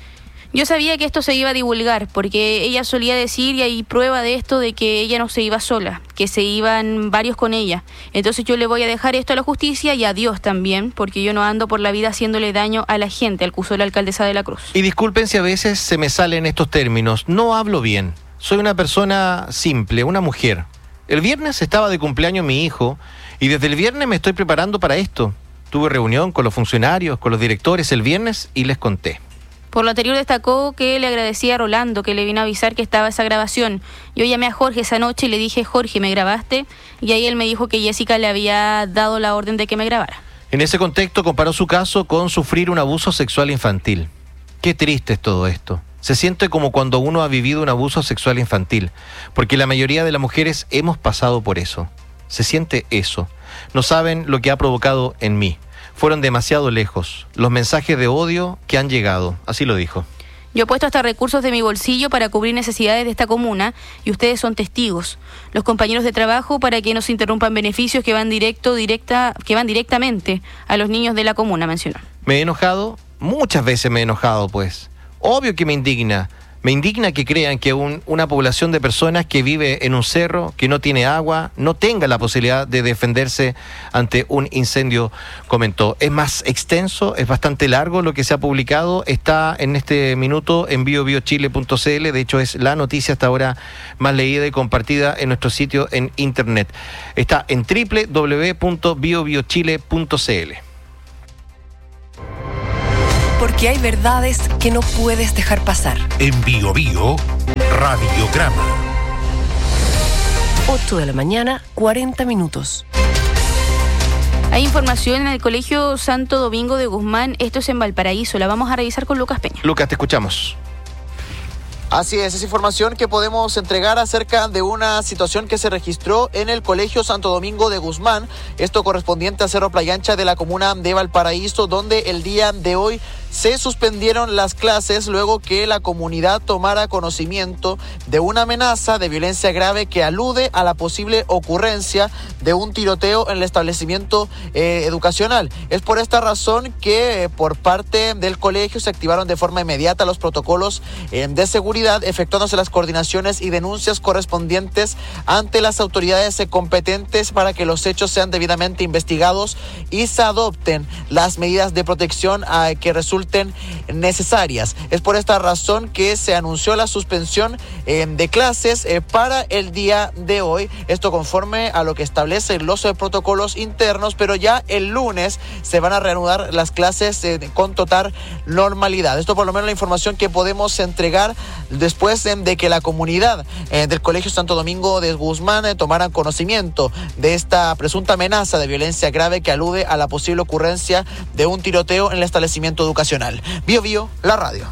Yo sabía que esto se iba a divulgar, porque ella solía decir, y hay prueba de esto, de que ella no se iba sola, que se iban varios con ella. Entonces yo le voy a dejar esto a la justicia y a Dios también, porque yo no ando por la vida haciéndole daño a la gente, acusó la alcaldesa de La Cruz. Y disculpen si a veces se me salen estos términos, no hablo bien. Soy una persona simple, una mujer. El viernes estaba de cumpleaños mi hijo, y desde el viernes me estoy preparando para esto. Tuve reunión con los funcionarios, con los directores el viernes y les conté. Por lo anterior destacó que le agradecía a Rolando, que le vino a avisar que estaba esa grabación. Yo llamé a Jorge esa noche y le dije, Jorge, ¿me grabaste? Y ahí él me dijo que Jessica le había dado la orden de que me grabara. En ese contexto comparó su caso con sufrir un abuso sexual infantil. Qué triste es todo esto. Se siente como cuando uno ha vivido un abuso sexual infantil, porque la mayoría de las mujeres hemos pasado por eso. Se siente eso. No saben lo que ha provocado en mí. Fueron demasiado lejos, los mensajes de odio que han llegado, así lo dijo. Yo he puesto hasta recursos de mi bolsillo para cubrir necesidades de esta comuna y ustedes son testigos. Los compañeros de trabajo para que no se interrumpan beneficios que van directamente a los niños de la comuna, mencionó. Me he enojado, muchas veces me he enojado, pues. Obvio que me indigna. Me indigna que crean que una población de personas que vive en un cerro, que no tiene agua, no tenga la posibilidad de defenderse ante un incendio, comentó. Es más extenso, es bastante largo lo que se ha publicado, está en este minuto en biobiochile.cl, de hecho es la noticia hasta ahora más leída y compartida en nuestro sitio en internet. Está en www.biobiochile.cl. Porque hay verdades que no puedes dejar pasar. En Bio Bio, Radiograma. 8 de la mañana, 40 minutos. Hay información en el Colegio Santo Domingo de Guzmán, esto es en Valparaíso, la vamos a revisar con Lucas Peña. Lucas, te escuchamos. Así es información que podemos entregar acerca de una situación que se registró en el Colegio Santo Domingo de Guzmán, esto correspondiente a Cerro Playa Ancha de la comuna de Valparaíso, donde el día de hoy se suspendieron las clases luego que la comunidad tomara conocimiento de una amenaza de violencia grave que alude a la posible ocurrencia de un tiroteo en el establecimiento educacional. Es por esta razón que por parte del colegio se activaron de forma inmediata los protocolos de seguridad, efectuándose las coordinaciones y denuncias correspondientes ante las autoridades competentes para que los hechos sean debidamente investigados y se adopten las medidas de protección que resulten necesarias. Es por esta razón que se anunció la suspensión de clases para el día de hoy, esto conforme a lo que establecen los protocolos internos, pero ya el lunes se van a reanudar las clases con total normalidad. Esto por lo menos la información que podemos entregar después de que la comunidad del Colegio Santo Domingo de Guzmán tomaran conocimiento de esta presunta amenaza de violencia grave que alude a la posible ocurrencia de un tiroteo en el establecimiento educacional. Bio Bio, la radio.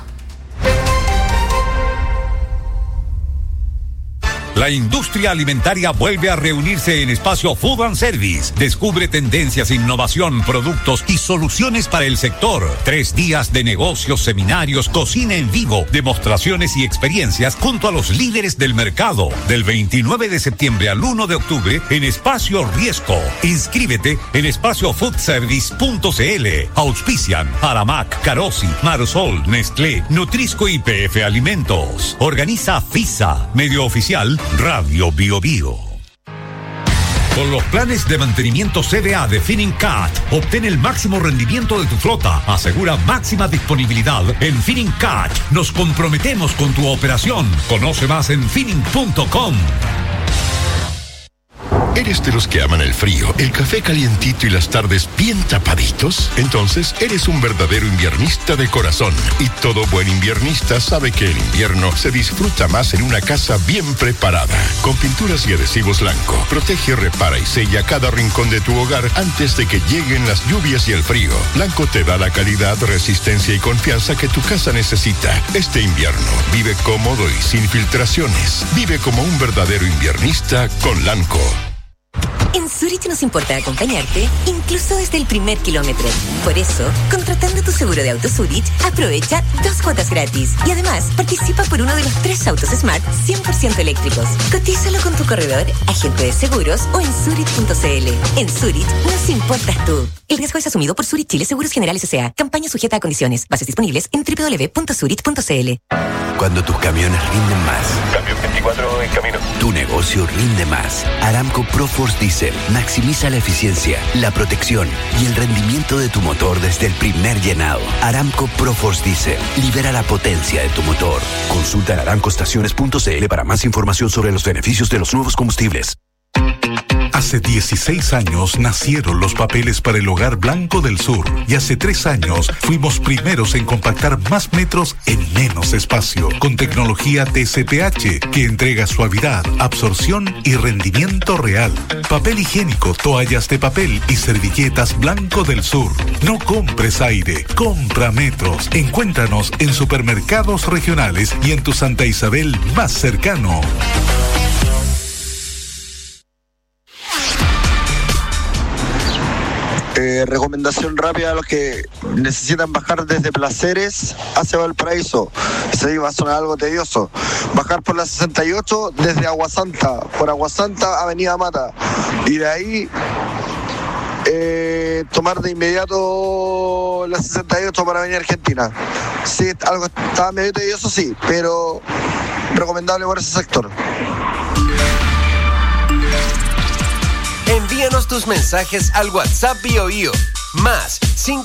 La industria alimentaria vuelve a reunirse en Espacio Food and Service. Descubre tendencias, innovación, productos y soluciones para el sector. 3 días de negocios, seminarios, cocina en vivo, demostraciones y experiencias junto a los líderes del mercado. Del 29 de septiembre al 1 de octubre en Espacio Riesco. Inscríbete en espaciofoodservice.cl. Auspician Aramac, Carosi, Marsol, Nestlé, Nutrisco y PF Alimentos. Organiza FISA, medio oficial Radio Bio Bio. Con los planes de mantenimiento CBA de Finincat, obtén el máximo rendimiento de tu flota. Asegura máxima disponibilidad en Finincat. Nos comprometemos con tu operación. Conoce más en fining.com. ¿Eres de los que aman el frío, el café calientito y las tardes bien tapaditos? Entonces eres un verdadero inviernista de corazón. Y todo buen inviernista sabe que el invierno se disfruta más en una casa bien preparada. Con pinturas y adhesivos Lanco, protege, repara y sella cada rincón de tu hogar antes de que lleguen las lluvias y el frío. Lanco te da la calidad, resistencia y confianza que tu casa necesita. Este invierno vive cómodo y sin filtraciones. Vive como un verdadero inviernista con Lanco. En Zurich nos importa acompañarte, incluso desde el primer kilómetro. Por eso, contratando tu seguro de auto Zurich, aprovecha 2 cuotas gratis. Y además, participa por uno de los 3 autos Smart 100% eléctricos. Cotízalo con tu corredor, agente de seguros o en Zurich.cl. En Zurich, nos importas tú. El riesgo es asumido por Zurich Chile Seguros Generales S.A. Campaña sujeta a condiciones. Bases disponibles en www.zurich.cl. Cuando tus camiones rinden más. Camión 24 en camino. Tu negocio rinde más. Aramco ProForce Diesel maximiza la eficiencia, la protección y el rendimiento de tu motor desde el primer llenado. Aramco ProForce Diesel libera la potencia de tu motor. Consulta en aramcoestaciones.cl para más información sobre los beneficios de los nuevos combustibles. Hace 16 años nacieron los papeles para el Hogar Blanco del Sur y hace 3 años fuimos primeros en compactar más metros en menos espacio con tecnología TCPH que entrega suavidad, absorción y rendimiento real. Papel higiénico, toallas de papel y servilletas Blanco del Sur. No compres aire, compra metros. Encuéntranos en supermercados regionales y en tu Santa Isabel más cercano. Recomendación rápida a los que necesitan bajar desde Placeres hacia Valparaíso. Se iba a sonar algo tedioso. Bajar por la 68 desde Aguasanta, por Aguasanta, Avenida Mata. Y de ahí tomar de inmediato la 68 para venir a Argentina. Sí, algo estaba medio tedioso, sí, pero recomendable por ese sector. Envíanos tus mensajes al WhatsApp BioBio. Más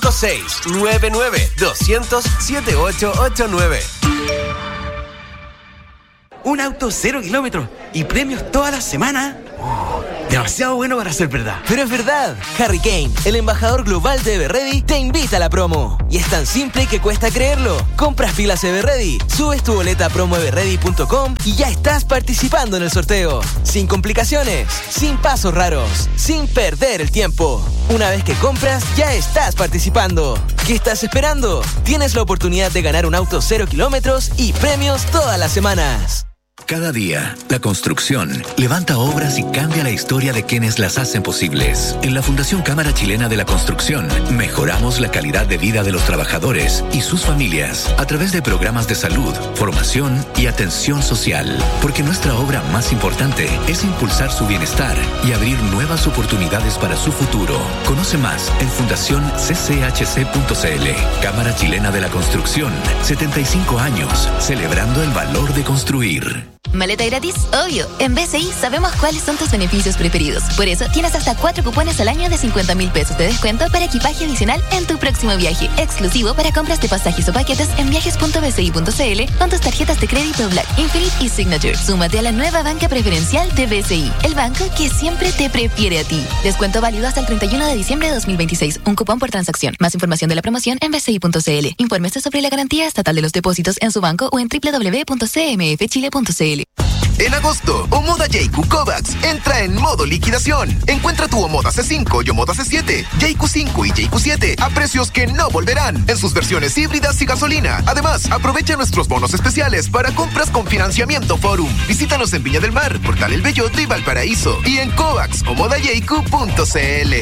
5699-200-7889. Un auto 0 kilómetros y premios toda la semana. Demasiado bueno para ser verdad. Pero es verdad. Harry Kane, el embajador global de Everready, te invita a la promo. Y es tan simple que cuesta creerlo. Compras pilas Everready, subes tu boleta a promoeverready.com y ya estás participando en el sorteo. Sin complicaciones, sin pasos raros, sin perder el tiempo. Una vez que compras, ya estás participando. ¿Qué estás esperando? Tienes la oportunidad de ganar un auto 0 kilómetros y premios todas las semanas. Cada día, la construcción levanta obras y cambia la historia de quienes las hacen posibles. En la Fundación Cámara Chilena de la Construcción, mejoramos la calidad de vida de los trabajadores y sus familias a través de programas de salud, formación y atención social. Porque nuestra obra más importante es impulsar su bienestar y abrir nuevas oportunidades para su futuro. Conoce más en fundacioncchc.cl. Cámara Chilena de la Construcción, 75 años, celebrando el valor de construir. ¿Maleta gratis? Obvio. En BCI sabemos cuáles son tus beneficios preferidos. Por eso tienes hasta 4 cupones al año de 50.000 pesos de descuento para equipaje adicional en tu próximo viaje. Exclusivo para compras de pasajes o paquetes en viajes.bci.cl con tus tarjetas de crédito Black, Infinite y Signature. Súmate a la nueva banca preferencial de BCI, el banco que siempre te prefiere a ti. Descuento válido hasta el 31 de diciembre de 2026. Un cupón por transacción. Más información de la promoción en bci.cl. Infórmese sobre la garantía estatal de los depósitos en su banco o en www.cmfchile.cl. En agosto, Omoda Yeiku Kovacs entra en modo liquidación. Encuentra tu Omoda C5 y Omoda C7, Yeiku 5 y Yeiku 7 a precios que no volverán en sus versiones híbridas y gasolina. Además, aprovecha nuestros bonos especiales para compras con financiamiento Forum. Visítanos en Viña del Mar, Portal El Belloto y Valparaíso. Y en covacsomodayeiku.cl.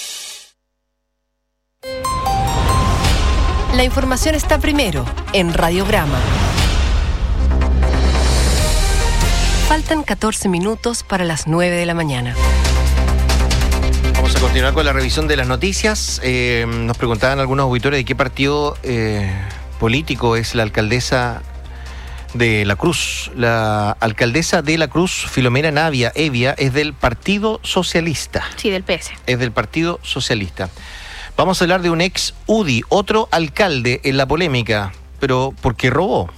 La información está primero en Radio Brahma. Faltan 14 minutos para las 9 de la mañana. Vamos a continuar con la revisión de las noticias. Nos preguntaban algunos auditores de qué partido político es la alcaldesa de La Cruz. La alcaldesa de La Cruz, Filomena Navia Evia, es del Partido Socialista. Sí, del PS. Es del Partido Socialista. Vamos a hablar de un ex UDI, otro alcalde en la polémica, pero porque robó.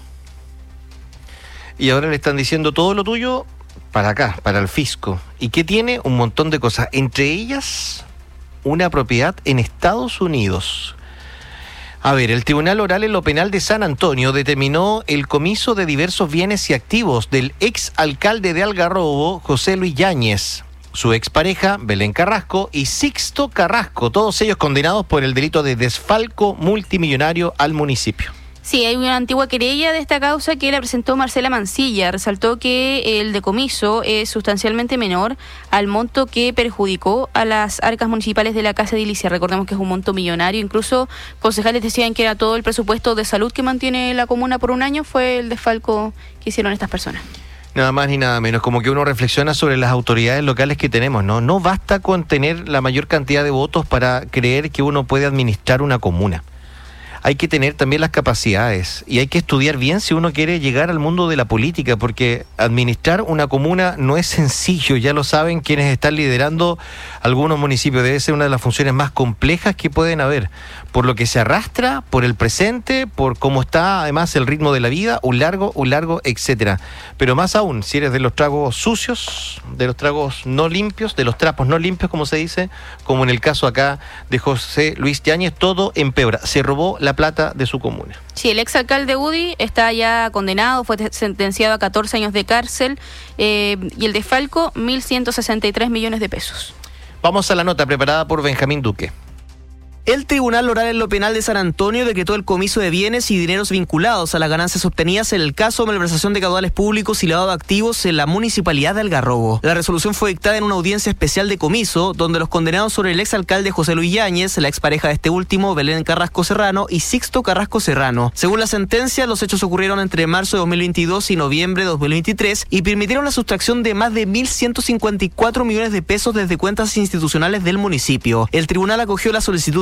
Y ahora le están diciendo todo lo tuyo para acá, para el fisco. ¿Y qué tiene? Un montón de cosas. Entre ellas, una propiedad en Estados Unidos. A ver, el Tribunal Oral en lo Penal de San Antonio determinó el comiso de diversos bienes y activos del ex alcalde de Algarrobo, José Luis Yáñez, su expareja, Belén Carrasco, y Sixto Carrasco, todos ellos condenados por el delito de desfalco multimillonario al municipio. Sí, hay una antigua querella de esta causa que la presentó Marcela Mancilla. Resaltó que el decomiso es sustancialmente menor al monto que perjudicó a las arcas municipales de la Casa Edilicia. Recordemos que es un monto millonario. Incluso concejales decían que era todo el presupuesto de salud que mantiene la comuna por un año, fue el desfalco que hicieron estas personas. Nada más ni nada menos, como que uno reflexiona sobre las autoridades locales que tenemos, ¿no? No basta con tener la mayor cantidad de votos para creer que uno puede administrar una comuna. Hay que tener también las capacidades y hay que estudiar bien si uno quiere llegar al mundo de la política, porque administrar una comuna no es sencillo, ya lo saben quienes están liderando algunos municipios, debe ser una de las funciones más complejas que pueden haber, por lo que se arrastra, por el presente, por cómo está además el ritmo de la vida, un largo, etcétera. Pero más aún, si eres de los tragos sucios, de los tragos no limpios, de los trapos no limpios, como se dice, como en el caso acá de José Luis Yáñez, todo empeora. Se robó la plata de su comuna. Sí, el exalcalde UDI está ya condenado, fue sentenciado a 14 años de cárcel y el desfalco 1.163 millones de pesos. Vamos a la nota preparada por Benjamín Duque. El Tribunal Oral en lo Penal de San Antonio decretó el comiso de bienes y dineros vinculados a las ganancias obtenidas en el caso de malversación de caudales públicos y lavado de activos en la municipalidad de Algarrobo. La resolución fue dictada en una audiencia especial de comiso, donde los condenados son el exalcalde José Luis Yáñez, la expareja de este último, Belén Carrasco Serrano, y Sixto Carrasco Serrano. Según la sentencia, los hechos ocurrieron entre marzo de 2022 y noviembre de 2023 y permitieron la sustracción de más de 1.154 millones de pesos desde cuentas institucionales del municipio. El tribunal acogió la solicitud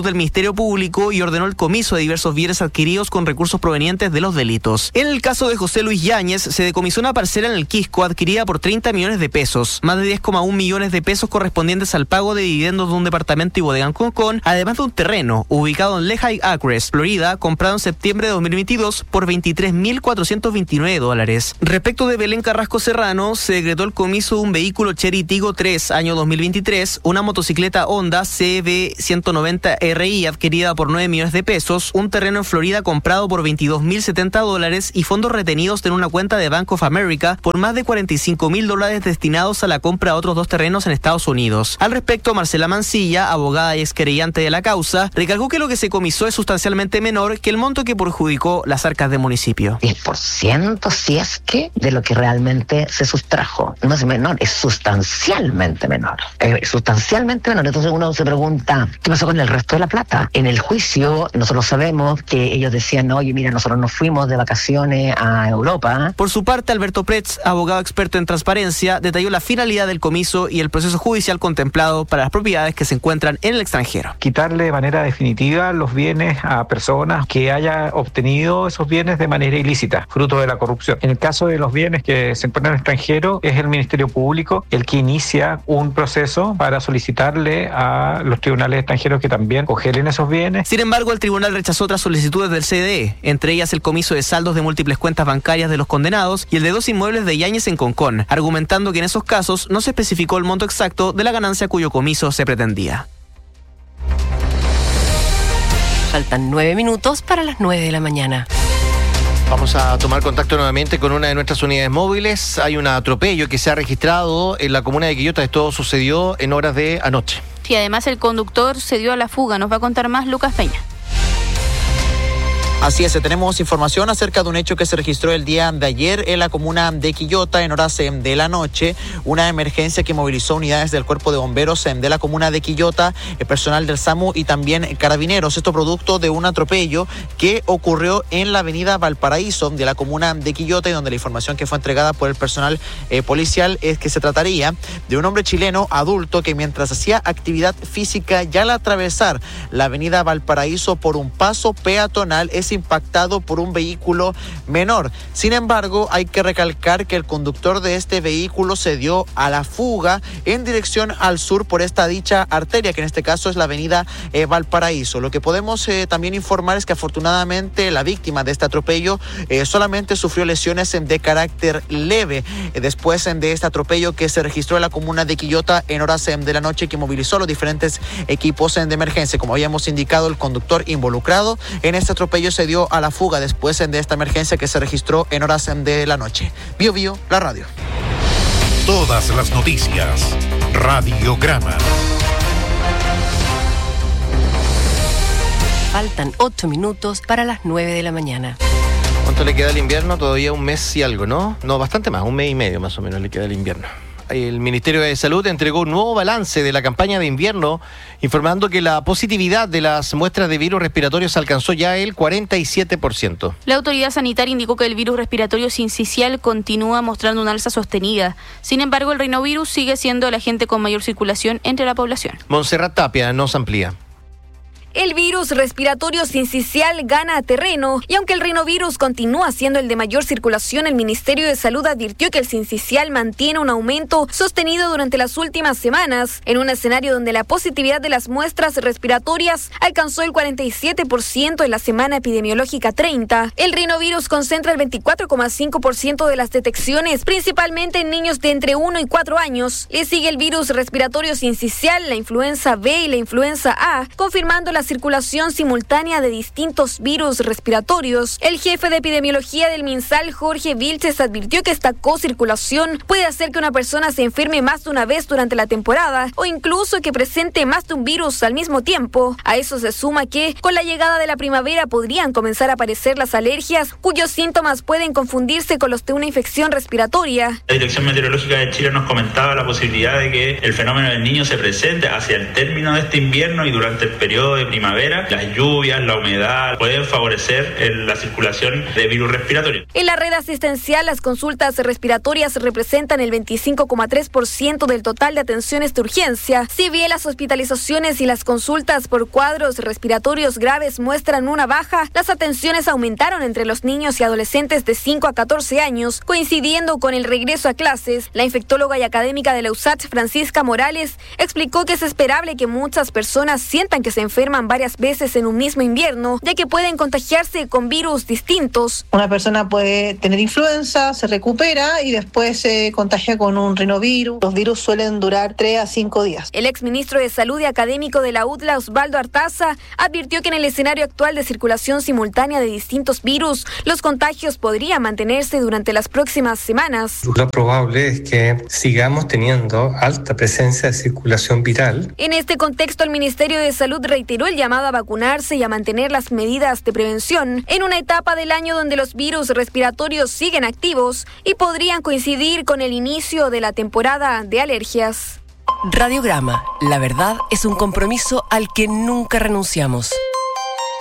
del Ministerio Público y ordenó el comiso de diversos bienes adquiridos con recursos provenientes de los delitos. En el caso de José Luis Yáñez, se decomisó una parcela en el Quisco adquirida por 30 millones de pesos, más de 10,1 millones de pesos correspondientes al pago de dividendos de un departamento y bodega en Concón, además de un terreno ubicado en Lehigh Acres, Florida, comprado en septiembre de 2022 por $23,429. Respecto de Belén Carrasco Serrano, se decretó el comiso de un vehículo Chery Tiggo 3 año 2023, una motocicleta Honda CB190RI adquirida por 9 millones de pesos, un terreno en Florida comprado por $22,070 y fondos retenidos en una cuenta de Bank of America por más de $45,000 destinados a la compra de otros 2 terrenos en Estados Unidos. Al respecto, Marcela Mancilla, abogada y exquerellante de la causa, recalcó que lo que se comisó es sustancialmente menor que el monto que perjudicó las arcas del municipio. 10% si es que de lo que realmente se sustrajo. No es menor, es sustancialmente menor. Entonces uno se pregunta, ¿qué pasó con el resto de la plata? En el juicio nosotros sabemos que ellos decían, oye, mira, nosotros nos fuimos de vacaciones a Europa. Por su parte, Alberto Pretz, abogado experto en transparencia, detalló la finalidad del comiso y el proceso judicial contemplado para las propiedades que se encuentran en el extranjero. Quitarle de manera definitiva los bienes a personas que hayan obtenido esos bienes de manera ilícita, fruto de la corrupción. En el caso de los bienes que se encuentran en el extranjero, es el Ministerio Público el que inicia un proceso para solicitarle a los tribunales extranjeros que también congelen esos bienes. Sin embargo, el tribunal rechazó otras solicitudes del CDE, entre ellas el comiso de saldos de múltiples cuentas bancarias de los condenados y el de 2 inmuebles de Yáñez en Concón, argumentando que en esos casos no se especificó el monto exacto de la ganancia cuyo comiso se pretendía. Faltan 9 minutos para las 9 de la mañana. Vamos a tomar contacto nuevamente con una de nuestras unidades móviles. Hay un atropello que se ha registrado en la comuna de Quillota. Esto sucedió en horas de anoche. Y además el conductor se dio a la fuga. Nos va a contar más Lucas Peña. Así es, tenemos información acerca de un hecho que se registró el día de ayer en la comuna de Quillota en horas de la noche, una emergencia que movilizó unidades del Cuerpo de Bomberos de la comuna de Quillota, el personal del SAMU y también carabineros. Esto producto de un atropello que ocurrió en la avenida Valparaíso de la comuna de Quillota y donde la información que fue entregada por el personal policial es que se trataría de un hombre chileno adulto que mientras hacía actividad física ya al atravesar la avenida Valparaíso por un paso peatonal es impactado por un vehículo menor. Sin embargo, hay que recalcar que el conductor de este vehículo se dio a la fuga en dirección al sur por esta dicha arteria, que en este caso es la avenida Valparaíso. Lo que podemos también informar es que afortunadamente la víctima de este atropello solamente sufrió lesiones de carácter leve después de este atropello que se registró en la comuna de Quillota en horas de la noche, que movilizó los diferentes equipos de emergencia. Como habíamos indicado, el conductor involucrado en este atropello se dio a la fuga después de esta emergencia que se registró en horas de la noche. Bio Bio, la radio. Todas las noticias. Radiograma. Faltan 8 minutos para las 9 de la mañana. ¿Cuánto le queda al invierno? Todavía un mes y algo, ¿no? No, bastante más, un mes y medio más o menos le queda al invierno. El Ministerio de Salud entregó un nuevo balance de la campaña de invierno, informando que la positividad de las muestras de virus respiratorios alcanzó ya el 47%. La autoridad sanitaria indicó que el virus respiratorio sincicial continúa mostrando una alza sostenida. Sin embargo, el rinovirus sigue siendo el agente con mayor circulación entre la población. Montserrat Tapia nos amplía. El virus respiratorio sincicial gana terreno y aunque el rinovirus continúa siendo el de mayor circulación, el Ministerio de Salud advirtió que el sincicial mantiene un aumento sostenido durante las últimas semanas, en un escenario donde la positividad de las muestras respiratorias alcanzó el 47% en la semana epidemiológica 30. El rinovirus concentra el 24,5% de las detecciones, principalmente en niños de entre 1 y 4 años. Le sigue el virus respiratorio sincicial, la influenza B y la influenza A, confirmando la circulación simultánea de distintos virus respiratorios. El jefe de epidemiología del MinSal, Jorge Vilches, advirtió que esta co-circulación puede hacer que una persona se enferme más de una vez durante la temporada o incluso que presente más de un virus al mismo tiempo. A eso se suma que, con la llegada de la primavera, podrían comenzar a aparecer las alergias, cuyos síntomas pueden confundirse con los de una infección respiratoria. La Dirección Meteorológica de Chile nos comentaba la posibilidad de que el fenómeno del Niño se presente hacia el término de este invierno y durante el periodo de primavera, las lluvias, la humedad pueden favorecer la circulación de virus respiratorio. En la red asistencial, las consultas respiratorias representan el 25,3% del total de atenciones de urgencia. Si bien las hospitalizaciones y las consultas por cuadros respiratorios graves muestran una baja, las atenciones aumentaron entre los niños y adolescentes de 5 a 14 años, coincidiendo con el regreso a clases. La infectóloga y académica de la USACH, Francisca Morales, explicó que es esperable que muchas personas sientan que se enferman varias veces en un mismo invierno, ya que pueden contagiarse con virus distintos. Una persona puede tener influenza, se recupera y después se contagia con un rinovirus. Los virus suelen durar 3 a 5 días. El exministro de Salud y académico de la UDLA, Osvaldo Artaza, advirtió que en el escenario actual de circulación simultánea de distintos virus, los contagios podrían mantenerse durante las próximas semanas. Lo probable es que sigamos teniendo alta presencia de circulación viral. En este contexto, el Ministerio de Salud reiteró el llamado a vacunarse y a mantener las medidas de prevención en una etapa del año donde los virus respiratorios siguen activos y podrían coincidir con el inicio de la temporada de alergias. Radiograma, la verdad es un compromiso al que nunca renunciamos.